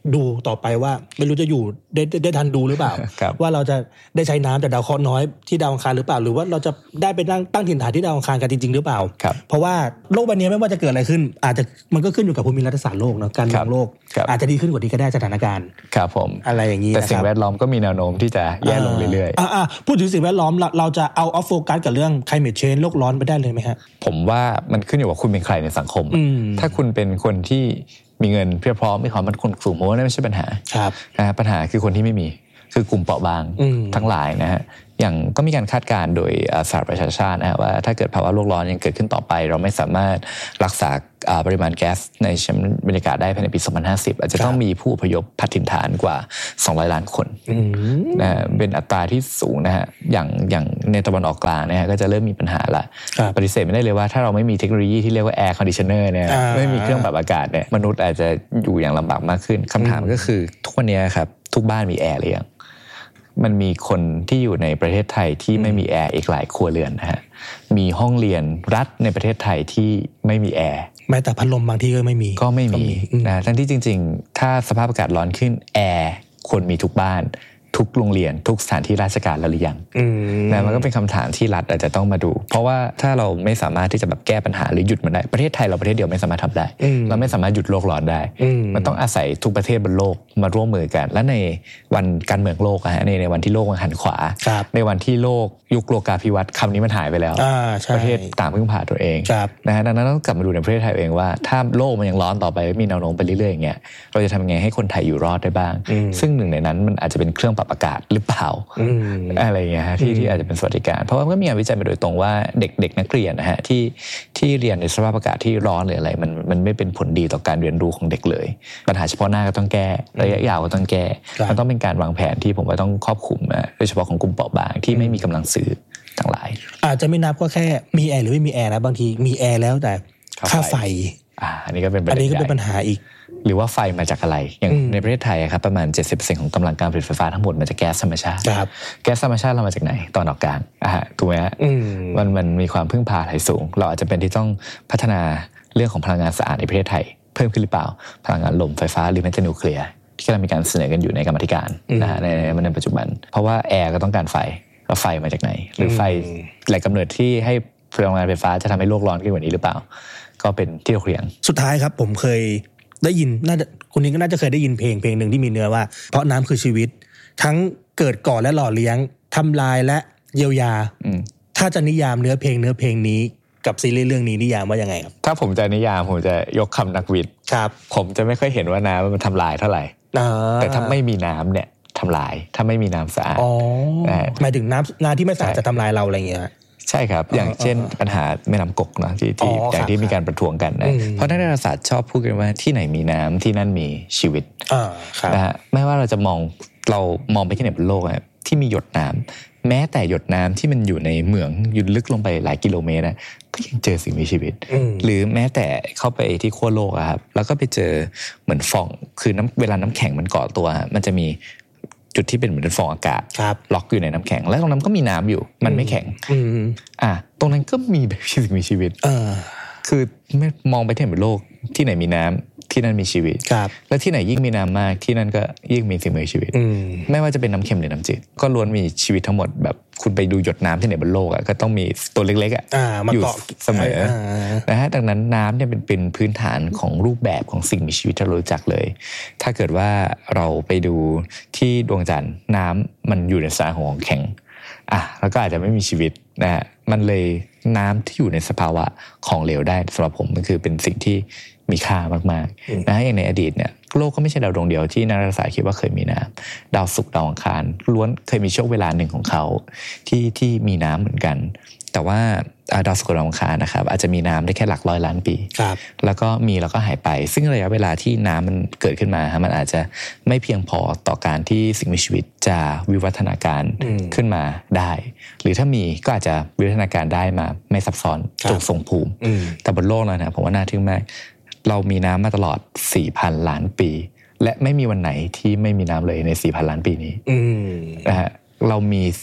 ดูต่อไปว่าไม่รู้จะอยู่ได้ทันดูหรือเปล่า ว่าเราจะได้ใช้น้ำจากดาวเคราะห์น้อยที่ดาวอังคารหรือเปล่าหรือว่าเราจะได้ไปตั้งถิ่นฐานที่ดาวอังคารกันจริงๆหรือเปล่าเพราะว่าโลกใบนี้ไม่ว่าจะเกิดอะไรขึ้นอาจจะมันก็ขึ้นอยู่กับภูมิรัฐศาสตร์โลกเนาะการเมืองโลกอาจจะดีขึ้นกว่านี้ก็ได้สถานการณ์ครับผมอะไรอย่างนี้แต่สิ่งแวดล้อมก็มีแนวโน้มที่จะแย่ลงเรื่อยๆพูดถึงสิ่งแวดล้อมเราจะเอาโฟกัสกับเรื่อง climate change โลกร้อนไปได้เลยไหมฮะผมว่ามันขึ้นอยู่กับคุณเป็นใครในสังคมถ้าคุณเป็นคนที่มีเงินเพียบพร้อมมีความมั่นคงสูงผมว่านั่นไม่ใช่ปัญหาปัญหาคือคนที่ไม่มีคือกลุ่มเปราะบางทั้งหลายนะฮะอย่างก็มีการคาดการณ์โดยสหประชาชาตินะว่าถ้าเกิดภาวะโลกร้อนยังเกิดขึ้นต่อไปเราไม่สามารถรักษาปริมาณแก๊สในชั้นบรรยากาศได้ภายในปี 2050 อาจจะต้องมีผู้อพยพพัดถิ่นฐานกว่า200ล้านคนนะเป็นอัตราที่สูงนะฮะอย่างในตะวันออกกลางนะฮะก็จะเริ่มมีปัญหาละปฏิเสธไม่ได้เลยว่าถ้าเราไม่มีเทคโนโลยีที่เรียกว่า air conditioner เนี่ยไม่มีเครื่องปรับอากาศเนี่ยมนุษย์อาจจะอยู่อย่างลำบากมากขึ้นคำถามก็คือทุกวันนี้ครับทุกบ้านมีแอร์หรือยังมันมีคนที่อยู่ในประเทศไทยที่ไม่มีแอร์อีกหลายครัวเรือนนะฮะมีห้องเรียนรัฐในประเทศไทยที่ไม่มีแอร์แม้แต่พัดลมบางที่ก็ไม่มีนะทั้งที่จริงๆถ้าสภาพอากาศร้อนขึ้นแอร์ควรมีทุกบ้านทุกโรงเรียนทุกสถานที่ราชการแล้วหรือยังนะมันก็เป็นคำถามที่รัฐอาจจะต้องมาดูเพราะว่าถ้าเราไม่สามารถที่จะแบบแก้ปัญหาหรือหยุดมันได้ประเทศไทยเราประเทศเดียวไม่สามารถทำได้เราไม่สามารถหยุดโลกร้อนได้มันต้องอาศัยทุกประเทศบนโลกมาร่วมมือกันและในวันการเมืองโลกในวันที่โลกมันหันขวาในวันที่โลกยุคโลกาภิวัตน์คำนี้มันหายไปแล้วประเทศต่างพึ่งพาตัวเองนะฮะดังนั้นต้องกลับมาดูในประเทศไทยเองว่าถ้าโลกมันยังร้อนต่อไปมีแนวโน้มไปเรื่อยๆอย่างเงี้ยเราจะทำยังไงให้คนไทยอยู่รอดได้บ้างซึ่งหนึ่งในนั้นมันอาจจะเป็นเครื่องปรับอากาศหรือเปล่าอะไรอย่างเงี้ยฮะที่อาจจะเป็นสวัสดิการเพราะว่าก็มีงานวิจัยมาโดยตรงว่าเด็กนักเรียนนะฮะที่เรียนในสภาพอากาศที่ร้อนหรืออะไรมันไม่เป็นผลดีต่อการเรียนรู้ของเด็กเลยปัญหาเฉพาะหน้าก็ต้องแก้ระยะยาวก็ต้องแก้มันต้องเป็นการวางแผนที่ผมว่าต้องครอบคลุมโดยเฉพาะของกลุ่มเปราะบางที่ไม่มีกำลังซื้อทั้งหลายอาจจะไม่นับก็แค่มีแอร์หรือไม่มีแอร์นะบางทีมีแอร์แล้วแต่ค่าไฟอันนี้ก็เป็นปัญหาอีกหรือว่าไฟมาจากอะไรอย่างในประเทศไทยครับประมาณ 70% ของกำลังการผลิตไฟฟ้าทั้งหมดมาจากแก๊สธรรมชาติแก๊สธรรมชาติเรามาจากไหนตอนออกกลางถูกไหมฮะมันมีความพึ่งพาไทยสูงเราอาจจะเป็นที่ต้องพัฒนาเรื่องของพลังงานสะอาดในประเทศไทยเพิ่มขึ้นหรือเปล่าพลังงานลมไฟฟ้าหรือแม้แต่นิวเคลียร์ที่กำลังมีการเสนอกันอยู่ในกรรมาธิการในปัจจุบันเพราะว่าแอร์ก็ต้องการไฟแล้วไฟมาจากไหนหรือไฟแหล่งกำเนิดที่ให้พลังงานไฟฟ้าจะทำให้โลกร้อนขึ้นกว่านี้หรือเปล่าก็เป็นที่ถกเถียงสุดท้ายครับผมเคยได้ยินน่าจะคุณนี้ก็น่าจะเคยได้ยินเพลงหนึ่งที่มีเนื้อว่าเพราะน้ำคือชีวิตทั้งเกิดก่อและหล่อเลี้ยงทำลายและเยียวยาถ้าจะนิยามเนื้อเพลงนี้กับซีรีส์เรื่องนี้นิยามว่ายังไงครับถ้าผมจะนิยามผมจะยกคำนักวิทย์ครับผมจะไม่ค่อยเห็นว่าน้ำมันทำลายเท่าไหร่แต่ถ้าไม่มีน้ำเนี่ยทำลายถ้าไม่มีน้ำสะอาดหมายถึงน้ำที่ไม่สะอาดจะทำลายเราอะไรอย่างเงี้ยใช่ครับอย่างเช่นปัญหาแม่น้ำกกนะที่อย่างที่มีการประท้วงกันนะเพราะนักดาราศาสตร์ชอบพูดกันว่าที่ไหนมีน้ำที่นั่นมีชีวิตนะฮะไม่ว่าเราจะมองไปที่ไหนบนโลกที่มีหยดน้ำแม้แต่หยดน้ำที่มันอยู่ในเหมืองอยู่ลึกลงไปหลายกิโลเมตรนะก็ยังเจอสิ่งมีชีวิตหรือแม้แต่เข้าไปที่ขั้วโลกครับแล้วก็ไปเจอเหมือนฟองคือเวลาน้ำแข็งมันเกาะตัวมันจะมีจุดที่เป็นเหมือนฟองอากาศล็อกอยู่ในน้ำแข็งแล้วตรงนั้นก็มีน้ำอยู่มันไม่แข็งตรงนั้นก็มีแบบสิ่งมีชีวิตคือไม่มองไปที่ไหนบนโลกที่ไหนมีน้ำที่นั่นมีชีวิตและที่ไหนยิ่งมีน้ำมากที่นั่นก็ยิ่งมีสิ่งมีชีวิตไม่ว่าจะเป็นน้ำเค็มหรือน้ำจืดก็ล้วนมีชีวิตทั้งหมดแบบคุณไปดูหยดน้ำที่ไหนบนโลกก็ต้องมีตัวเล็กๆอยู่เสมอนะฮะดังนั้นน้ำเนี่ยเป็นพื้นฐานของรูปแบบของสิ่งมีชีวิตที่เรารู้จักเลยถ้าเกิดว่าเราไปดูที่ดวงจันทร์น้ำมันอยู่ในสารของแข็งแล้วก็อาจจะไม่มีชีวิตนะฮะมันเลยน้ำที่อยู่ในสภาวะของเหลวได้สำหรับผมมันคือเป็นสิ่งที่มีค่ามากๆนะอย่างในอดีตเนี่ยโลกก็ไม่ใช่ดาวดวงเดียวที่นักดาราศาสตร์คิดว่าเคยมีน้ำดาวศุกร์ดาวอังคารล้วนเคยมีช่วงเวลาหนึ่งของเขาที่มีน้ำเหมือนกันแต่ว่าดาวศุกร์ดาวอังคารนะครับอาจจะมีน้ำได้แค่หลักร้อยล้านปีแล้วก็มีแล้วก็หายไปซึ่งระยะเวลาที่น้ำมันเกิดขึ้นมามันอาจจะไม่เพียงพอต่อการที่สิ่งมีชีวิตจะวิวัฒนาการขึ้นมาได้หรือถ้ามีก็อาจจะวิวัฒนาการได้มาไม่ซับซ้อนจนทรงภูมิแต่บนโลกแล้วนะผมว่าน่าทึ่งมากเรามีน้ำมาตลอด 4,000 ล้านปีและไม่มีวันไหนที่ไม่มีน้ำเลยใน 4,000 ล้านปีนี้นะฮะเรามี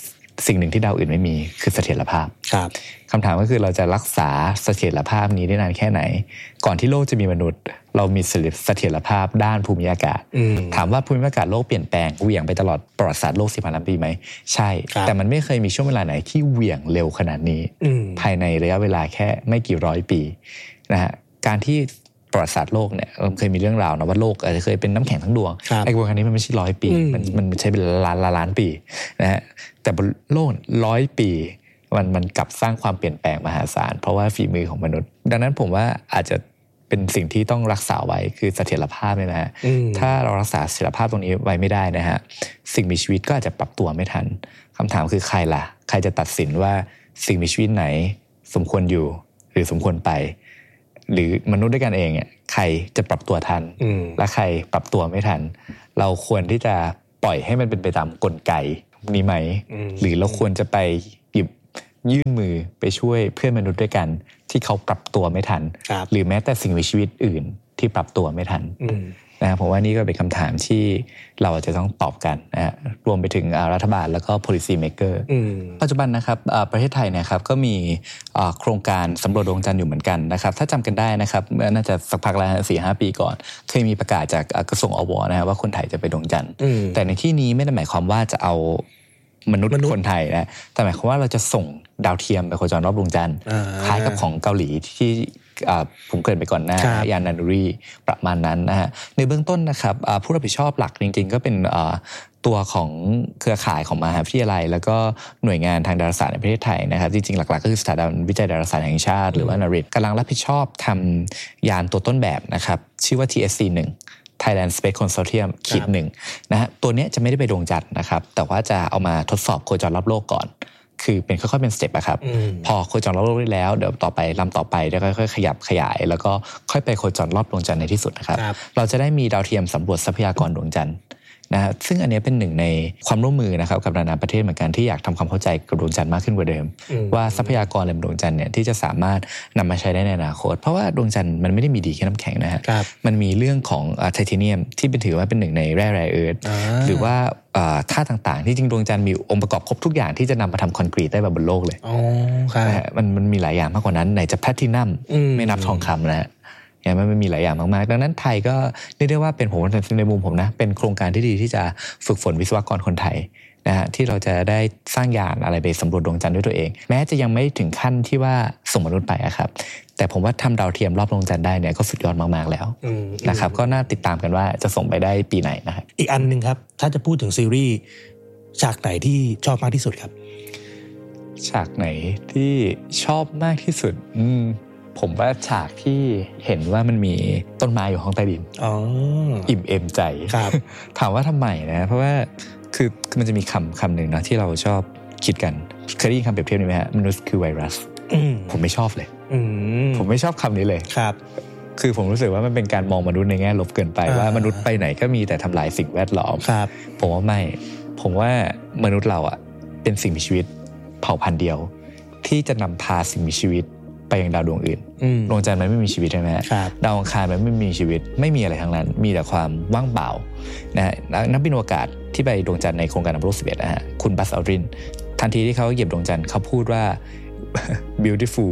สิ่งหนึ่งที่ดาวอื่นไม่มีคือเสถียรภาพครับคำถามก็คือเราจะรักษาเสถียรภาพนี้ได้นานแค่ไหนก่อนที่โลกจะมีมนุษย์เรามีเสถียรภาพด้านภูมิอากาศถามว่าภูมิอากาศโลกเปลี่ยนแปลงเหวี่ยงไปตลอดประวัติศาสตร์โลก10,000 ล้านปีไหมใช่แต่มันไม่เคยมีช่วงเวลาไหนที่เหวี่ยงเร็วขนาดนี้ภายในระยะเวลาแค่ไม่กี่ร้อยปีนะฮะการที่ประวัติศาสตร์โลกเนี่ยเราเคยมีเรื่องราวนะว่าโลกอาจจะเคยเป็นน้ำแข็งทั้งดวงไอ้กระบวนการนี้มันไม่ใช่100 ปีมันใช้เป็นล้านปีนะฮะแต่บนโลก100 ปีมันกลับสร้างความเปลี่ยนแปลงมหาศาลเพราะว่าฝีมือของมนุษย์ดังนั้นผมว่าอาจจะเป็นสิ่งที่ต้องรักษาไว้คือเสถียรภาพเนี่ยนะฮะถ้าเรารักษาเสถียรภาพตรงนี้ไว้ไม่ได้นะฮะสิ่งมีชีวิตก็อาจจะปรับตัวไม่ทันคำถามคือใครล่ะใครจะตัดสินว่าสิ่งมีชีวิตไหนสมควรอยู่หรือสมควรไปหรือมนุษย์ด้วยกันเองเนี่ยใครจะปรับตัวทันและใครปรับตัวไม่ทันเราควรที่จะปล่อยให้มันเป็นไปตามกลไกนี้ไหมหรือเราควรจะไปหยิบยื่นมือไปช่วยเพื่อนมนุษย์ด้วยกันที่เขาปรับตัวไม่ทันหรือแม้แต่สิ่งมีชีวิตอื่นที่ปรับตัวไม่ทันนะผมว่านี่ก็เป็นคำถามที่เราจะต้องตอบกันนะฮะรวมไปถึงรัฐบาลแล้วก็ policy maker ปัจจุบันนะครับประเทศไทยเนี่ยครับก็มีโครงการสำรวจดวงจันทร์อยู่เหมือนกันนะครับถ้าจำกันได้นะครับเมื่อน่าจะสักพักแล้ว 4-5 ปีก่อนเคยมีประกาศจากกระทรวงอว.นะครับว่าคนไทยจะไปดวงจันทร์แต่ในที่นี้ไม่ได้หมายความว่าจะเอามนุษย์คนไทยนะแต่หมายความว่าเราจะส่งดาวเทียมไปโคจรรอบดวงจันทร์คล้ายกับของเกาหลีที่ผมเกริ่นไปก่อนหน้ายานานุรีประมาณนั้นนะฮะในเบื้องต้นนะครับผู้รับผิดชอบหลักจริงๆก็เป็นตัวของเครือข่ายของมหาวิทยาลัยแล้วก็หน่วยงานทางดาราศาสตร์ในประเทศไทยนะครับจริงๆหลักๆก็คือสถาบันวิจัยดาราศาสตร์แห่งชาติหรือว่า NARIC กำลังรับผิดชอบทำยานตัวต้นแบบนะครับชื่อว่า TSC-1 Thailand Space Consortium -1 นะฮะตัวนี้จะไม่ได้ไปดวงจันทร์นะครับแต่ว่าจะเอามาทดสอบโคจรรอบโลกก่อนคือเป็นค่อยๆเป็นสเต็ปอะครับพอโคจรรอบโลกได้แล้วเดี๋ยวต่อไปลำต่อไปได้ค่อยๆขยับขยายแล้วก็ค่อยไปโคจรรอบดวงจันทร์ในที่สุดนะครับเราจะได้มีดาวเทียมสำรวจทรัพยากรดวงจันทร์นะฮะซึ่งอันนี้เป็นหนึ่งในความร่วมมือนะครับกับนานาประเทศเหมือนกันที่อยากทำความเข้าใจกับดวงจันทร์มากขึ้นกว่าเดิมว่าทรัพยากรในดวงจันทร์เนี่ยที่จะสามารถนำมาใช้ได้ในอนาคตเพราะว่าดวงจันทร์มันไม่ได้มีดีแค่น้ำแข็งนะฮะมันมีเรื่องของไทเทเนียมที่เป็นถือว่าเป็นหนึ่งในแร่แรเอิร์ธหรือว่าธาตุต่างๆที่จริงดวงจันทร์มีองค์ประกอบครบทุกอย่างที่จะนำมาทำคอนกรีตได้แบบบนโลกเลยมันมีหลายอย่างมากกว่านั้นไหนจะแพลทินัมไม่นับทองคำนะฮะเนี่ยมันมีหลายอย่างมากๆดังนั้นไทยก็เรียกได้ว่าเป็นผมในมุมผมนะเป็นโครงการที่ดีที่จะฝึกฝนวิศวกรคนไทยนะฮะที่เราจะได้สร้างยานอะไรไปสำรวจดวงจันทร์ด้วยตัวเองแม้จะยังไม่ถึงขั้นที่ว่าส่งมนุษย์ไปอะครับแต่ผมว่าทำดาวเทียมรอบดวงจันทร์ได้เนี่ยก็สุดยอดมากๆแล้วนะครับก็น่าติดตามกันว่าจะส่งไปได้ปีไหนนะครับอีกอันนึงครับถ้าจะพูดถึงซีรีส์ฉากไหนที่ชอบมากที่สุดครับฉากไหนที่ชอบมากที่สุดผมว่าฉากที่เห็นว่ามันมีต้นไม้อยู่ห้องใต้ดินอิ่มเอมใจถามว่าทำไมนะเพราะว่าคือมันจะมีคำหนึ่งนะที่เราชอบคิดกันเคยได้ยินคำเปรียบเทียบนี้ไหมฮะมนุษย์คือไวรัสผมไม่ชอบเลยผมไม่ชอบคำนี้เลยครับคือผมรู้สึกว่ามันเป็นการมองมนุษย์ในแง่ลบเกินไปว่ามนุษย์ไปไหนก็มีแต่ทำลายสิ่งแวดล้อมผมว่าไม่ผมว่ามนุษย์เราอ่ะเป็นสิ่งมีชีวิตเผ่าพันธุ์เดียวที่จะนำพาสิ่งมีชีวิตไปยังดาวดวงอื่นดวงจันทร์มันไม่มีชีวิตใช่ไหมดาวอังคารมันไม่มีชีวิตไม่มีอะไรทั้งนั้นมีแต่ความว่างเปล่านะฮะนักบินอวกาศที่ไปดวงจันทร์ในโครงการอพอลโล 11นะฮะคุณบัส อัลดรินทันทีที่เขาเหยียบดวงจันทร์เขาพูดว่า beautiful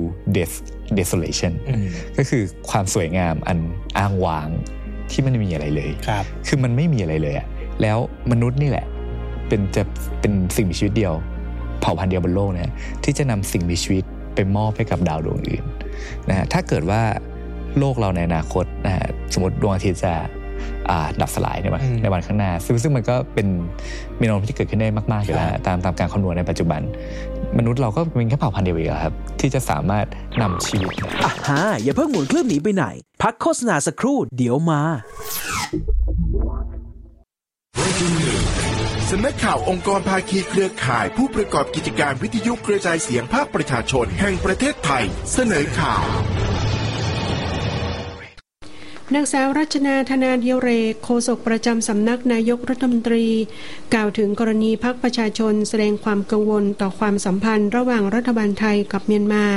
desolation ก็คือความสวยงามอันอ้างว้างที่มันไม่มีอะไรเลยคือมันไม่มีอะไรเลยอะแล้วมนุษย์นี่แหละเป็นสิ่งมีชีวิตเดียวเผ่าพันธุ์เดียวบนโลกนะที่จะนำสิ่งมีชีวิตไปมอบให้กับดาวดวงอื่นนะฮะถ้าเกิดว่าโลกเราในอนาคตนะฮะสมมติดวงอาทิตย์จะดับสลายในวันข้างหน้าซึ่งมันก็เป็นมีแนวโน้มที่เกิดขึ้นได้มากๆอยู่แล้วตามการคำนวณในปัจจุบันมนุษย์เราก็เป็นแค่เผ่าพันธุ์เดียวเองครับที่จะสามารถนำชีวิตอย่าเพิ่งหมุนเครื่องหนีไปไหนพักโฆษณาสักครู่เดี๋ยวมาสำนักข่าวองค์กรภาคีเครือข่ายผู้ประกอบกิจการวิทยุกระจายเสียงภาคประชาชนแห่งประเทศไทยเสนอข่าวนางสาวรัชนาธนาเดียวเรกโฆษกประจำสำนักนายกรัฐมนตรีกล่าวถึงกรณีพรรคประชาชนแสดงความกังวลต่อความสัมพันธ์ระหว่างรัฐบาลไทยกับเมียนมา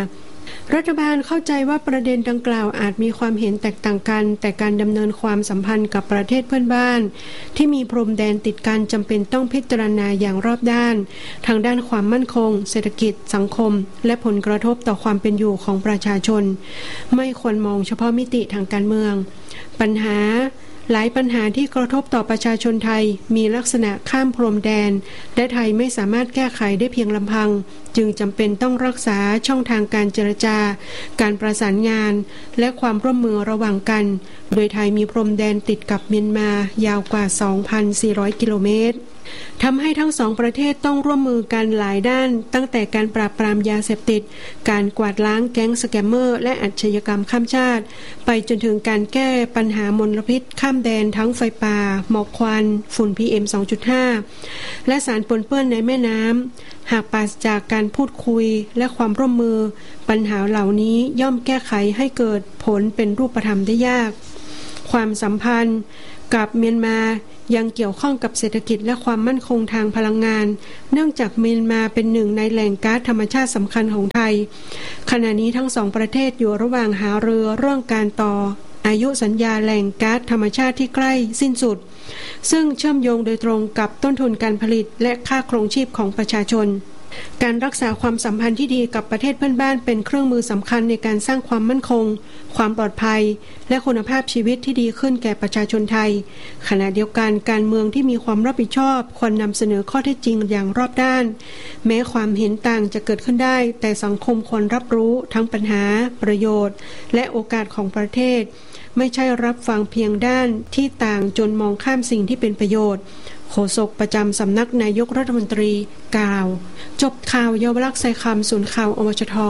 รัฐบาลเข้าใจว่าประเด็นดังกล่าวอาจมีความเห็นแตกต่างกันแต่การดำเนินความสัมพันธ์กับประเทศเพื่อนบ้านที่มีพรมแดนติดกันจำเป็นต้องพิจารณาอย่างรอบด้านทางด้านความมั่นคงเศรษฐกิจสังคมและผลกระทบต่อความเป็นอยู่ของประชาชนไม่ควรมองเฉพาะมิติทางการเมืองหลายปัญหาที่กระทบต่อประชาชนไทยมีลักษณะข้ามพรมแดนและไทยไม่สามารถแก้ไขได้เพียงลำพังจึงจำเป็นต้องรักษาช่องทางการเจรจาการประสานงานและความร่วมมือระหว่างกันโดยไทยมีพรมแดนติดกับเมียนมายาวกว่า 2,400 กิโลเมตรทำให้ทั้งสองประเทศต้องร่วมมือกันหลายด้านตั้งแต่การปราบปรามยาเสพติดการกวาดล้างแก๊งสแกมเมอร์และอาชญากรรมข้ามชาติไปจนถึงการแก้ปัญหามลพิษข้ามแดนทั้งไฟป่าหมอกควันฝุ่น PM 2.5 และสารปนเปื้อนในแม่น้ำหากปราศจากการพูดคุยและความร่วมมือปัญหาเหล่านี้ย่อมแก้ไขให้เกิดผลเป็นรูปธรรมได้ยากความสัมพันธ์กับเมียนมายังเกี่ยวข้องกับเศรษฐกิจและความมั่นคงทางพลังงานเนื่องจากเมียนมาเป็นหนึ่งในแหล่งก๊าซธรรมชาติสำคัญของไทยขณะนี้ทั้งสองประเทศอยู่ระหว่างหารือเรื่องการต่ออายุสัญญาแหล่งก๊าซธรรมชาติที่ใกล้สิ้นสุดซึ่งเชื่อมโยงโดยตรงกับต้นทุนการผลิตและค่าครองชีพของประชาชนการรักษาความสัมพันธ์ที่ดีกับประเทศเพื่อนบ้านเป็นเครื่องมือสำคัญในการสร้างความมั่นคงความปลอดภัยและคุณภาพชีวิตที่ดีขึ้นแก่ประชาชนไทยขณะเดียวกันการเมืองที่มีความรับผิดชอบควรนำเสนอข้อเท็จจริงอย่างรอบด้านแม้ความเห็นต่างจะเกิดขึ้นได้แต่สังคมควรรับรู้ทั้งปัญหาประโยชน์และโอกาสของประเทศไม่ใช่รับฟังเพียงด้านที่ต่างจนมองข้ามสิ่งที่เป็นประโยชน์โฆษกประจำสำนักนายกรัฐมนตรีกล่าวจบข่าวเยาวลักษณ์ไซคำศูนย์ข่าวอวชท.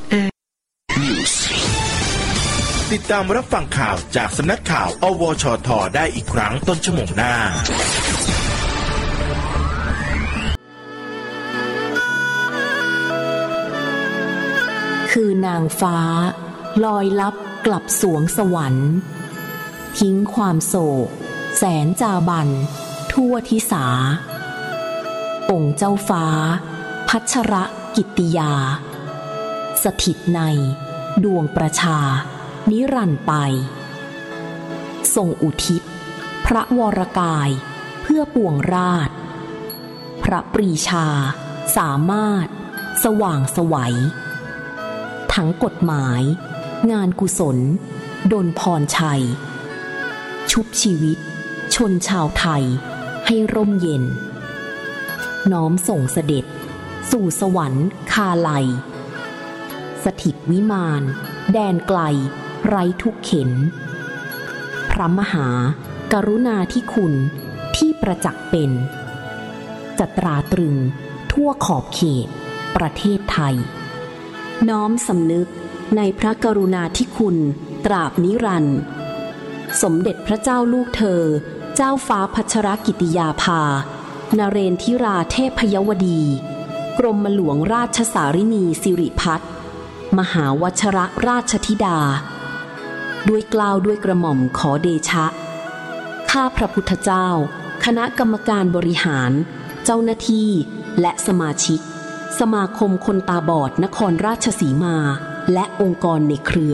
ติดตามรับฟังข่าวจากสำนักข่าวอวชท.ได้อีกครั้งต้นชั่วโมงหน้าคือนางฟ้าลอยลับกลับสวงสวรรค์ทิ้งความโศกแสนจาบันทั่วทิสาองค์เจ้าฟ้าพัชรกิตติยาสถิตในดวงประชานิรันดร์ไปทรงอุทิศพระวรกายเพื่อปวงราชพระปรีชาสามารถสว่างไสวทั้งกฎหมายงานกุศลดลพรชัยชุบชีวิตชนชาวไทยให้ร่มเย็นน้อมส่งเสด็จสู่สวรรค์คาไลสถิตวิมานแดนไกลไร้ทุกเข็ญพระมหากรุณาธิคุณที่ประจักษ์เป็นจะตราตรึงทั่วขอบเขตประเทศไทยน้อมสำนึกในพระกรุณาธิคุณตราบนิรันดร์สมเด็จพระเจ้าลูกเธอเจ้าฟ้าพัชรกิติยาภานเรนทิราเทพยวดีกรมหลวงราชสารินีสิริพัฒน์มหาวชรราชธิดาด้วยเกล้าด้วยกระหม่อมขอเดชะข้าพระพุทธเจ้าคณะกรรมการบริหารเจ้าหน้าที่และสมาชิกสมาคมคนตาบอดนครราชสีมาและองค์กรในเครือ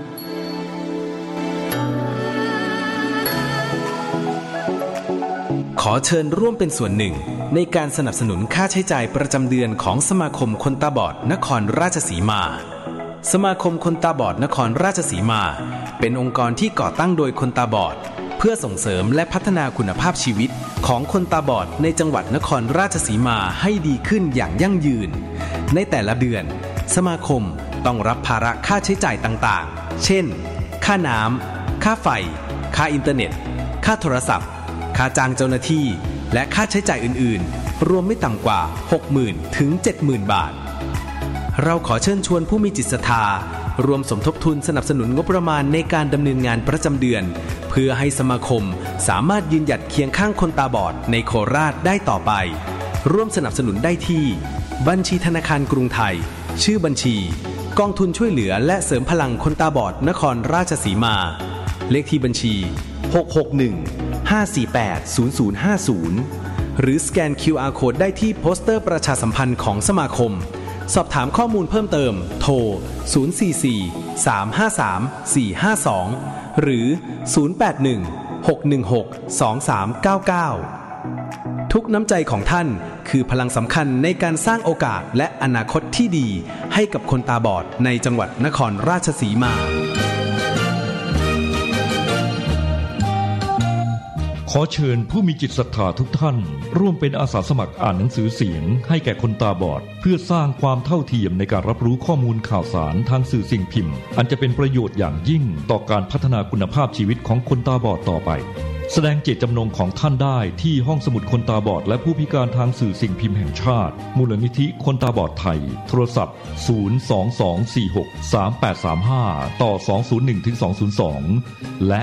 ขอเชิญร่วมเป็นส่วนหนึ่งในการสนับสนุนค่าใช้จ่ายประจำเดือนของสมาคมคนตาบอดนครราชสีมาสมาคมคนตาบอดนครราชสีมาเป็นองค์กรที่ก่อตั้งโดยคนตาบอดเพื่อส่งเสริมและพัฒนาคุณภาพชีวิตของคนตาบอดในจังหวัดนครราชสีมาให้ดีขึ้นอย่างยั่งยืนในแต่ละเดือนสมาคมต้องรับภาระค่าใช้จ่ายต่างๆเช่นค่าน้ำค่าไฟค่าอินเทอร์เน็ตค่าโทรศัพท์ค่าจ้างเจ้าหน้าที่และค่าใช้จ่ายอื่นๆรวมไม่ต่ำกว่า 60,000 ถึง 70,000 บาทเราขอเชิญชวนผู้มีจิตศรัทธารวมสมทบทุนสนับสนุนงบประมาณในการดำเนินงานประจำเดือนเพื่อให้สมาคมสามารถยืนหยัดเคียงข้างคนตาบอดในโคราชได้ต่อไปร่วมสนับสนุนได้ที่บัญชีธนาคารกรุงไทยชื่อบัญชีกองทุนช่วยเหลือและเสริมพลังคนตาบอดนครราชสีมาเลขที่บัญชี661-548-0050หรือสแกน QR Code ได้ที่โปสเตอร์ประชาสัมพันธ์ของสมาคมสอบถามข้อมูลเพิ่มเติมโทร044-353-452หรือ081-616-2399ทุกน้ำใจของท่านคือพลังสำคัญในการสร้างโอกาสและอนาคตที่ดีให้กับคนตาบอดในจังหวัดนครราชสีมาขอเชิญผู้มีจิตศรัทธาทุกท่านร่วมเป็นอาสาสมัครอ่านหนังสือเสียงให้แก่คนตาบอดเพื่อสร้างความเท่าเทียมในการรับรู้ข้อมูลข่าวสารทางสื่อสิ่งพิมพ์อันจะเป็นประโยชน์อย่างยิ่งต่อการพัฒนาคุณภาพชีวิตของคนตาบอดต่อไปแสดงเจตจำนงของท่านได้ที่ห้องสมุดคนตาบอดและผู้พิการทางสื่อสิ่งพิมพ์แห่งชาติมูลนิธิคนตาบอดไทยโทรศัพท์022463835ต่อ201-202และ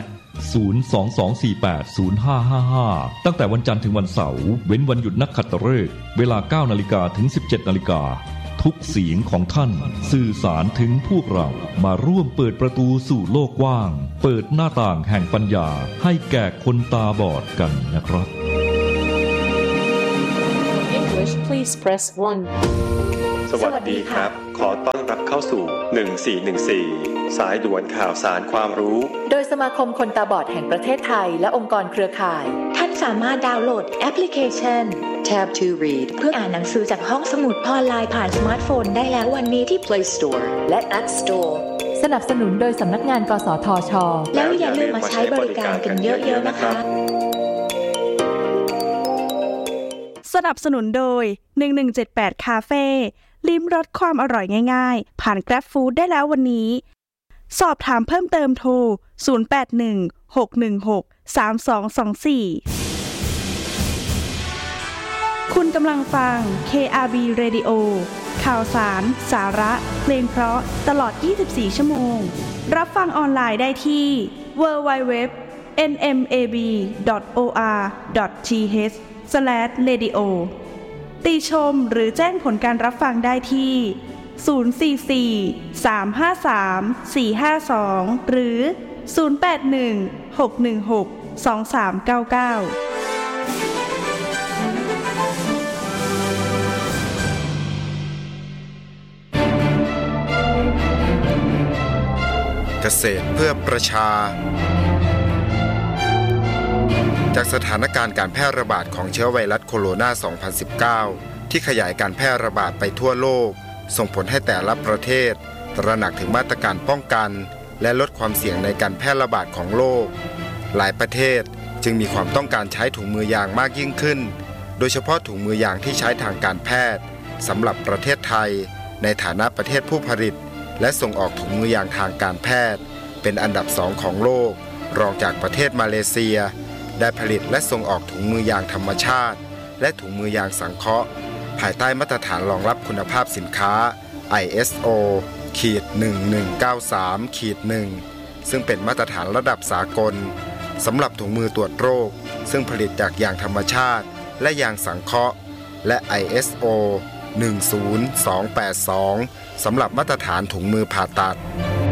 022480555ตั้งแต่วันจันทร์ถึงวันเสาร์เว้นวันหยุดนักขัตฤกษ์เวลา 9:00 นถึง 17:00 นทุกเสียงของท่านสื่อสารถึงพวกเรามาร่วมเปิดประตูสู่โลกกว้างเปิดหน้าต่างแห่งปัญญาให้แก่คนตาบอดกันนะครับ English please press 1 สวัสดีครับขอต้อนรับเข้าสู่1414สายด่วนข่าวสารความรู้โดยสมาคมคนตาบอดแห่งประเทศไทยและองค์กรเครือข่ายท่านสามารถดาวน์โหลดแอปพลิเคชัน Tab to Read เพื่ออ่านหนังสือจากห้องสมุดออนไลน์ผ่านสมาร์ทโฟนได้แล้ววันนี้ที่ Play Store และ App Store สนับสนุนโดยสำนักงานกสทช.แล้วอย่าลืมมาใช้บริการกันเยอะๆนะคะสนับสนุนโดย1178คาเฟ่ลิ้มรสความอร่อยง่ายๆผ่าน Grab Food ได้แล้ววันนี้สอบถามเพิ่มเติมโทร0816163224คุณกำลังฟัง KRB Radio ข่าวสารสาระเพลงเพราะตลอด24ชั่วโมงรับฟังออนไลน์ได้ที่ www.nmab.or.th/radio ติชมหรือแจ้งผลการรับฟังได้ที่044-353-452หรือ081-616-2399 เกษตรเพื่อประชาจากสถานการณ์การแพร่ระบาดของเชื้อไวรัสโคโรนา 2019 ที่ขยายการแพร่ระบาดไปทั่วโลกส่งผลให้แต่ละประเทศตระหนักถึงมาตรการป้องกันและลดความเสี่ยงในการแพร่ระบาดของโรคหลายประเทศจึงมีความต้องการใช้ถุงมือยางมากยิ่งขึ้นโดยเฉพาะถุงมือยางที่ใช้ทางการแพทย์สำหรับประเทศไทยในฐานะประเทศผู้ผลิตและส่งออกถุงมือยางทางการแพทย์เป็นอันดับ2ของโลกรองจากประเทศมาเลเซียได้ผลิตและส่งออกถุงมือยางธรรมชาติและถุงมือยางสังเคราะห์ภายใต้มาตรฐานรองรับคุณภาพสินค้า ISO-1193-1 ซึ่งเป็นมาตรฐานระดับสากลสำหรับถุงมือตรวจโรคซึ่งผลิตจากยางธรรมชาติและยางสังเคราะห์และ ISO-10282 สำหรับมาตรฐานถุงมือผ่าตัด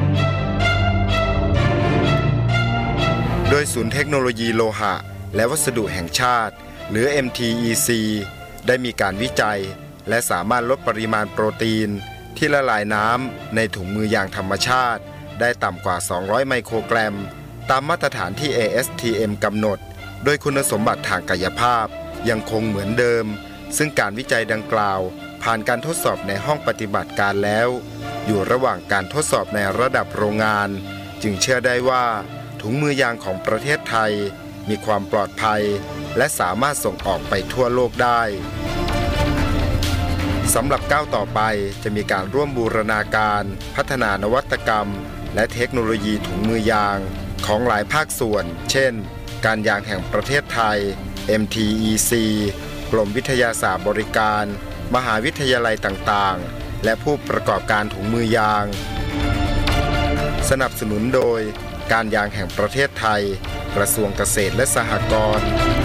โดยศูนย์เทคโนโลยีโลหะและวัสดุแห่งชาติหรือ MTEC ได้มีการวิจัยและสามารถลดปริมาณโปรตีนที่ละลายน้ำในถุงมือยางธรรมชาติได้ต่ำกว่า200ไมโครกรัมตามมาตรฐานที่ ASTM กำหนดโดยคุณสมบัติทางกายภาพยังคงเหมือนเดิมซึ่งการวิจัยดังกล่าวผ่านการทดสอบในห้องปฏิบัติการแล้วอยู่ระหว่างการทดสอบในระดับโรงงานจึงเชื่อได้ว่าถุงมือยางของประเทศไทยมีความปลอดภัยและสามารถส่งออกไปทั่วโลกได้สำหรับก้าวต่อไปจะมีการร่วมบูรณาการพัฒนานวัตกรรมและเทคโนโลยีถุงมือยางของหลายภาคส่วนเช่นการยางแห่งประเทศไทย MTEC กรมวิทยาศาสตร์บริการมหาวิทยาลัยต่างๆและผู้ประกอบการถุงมือยางสนับสนุนโดยการยางแห่งประเทศไทยกระทรวงเกษตรและสหกรณ์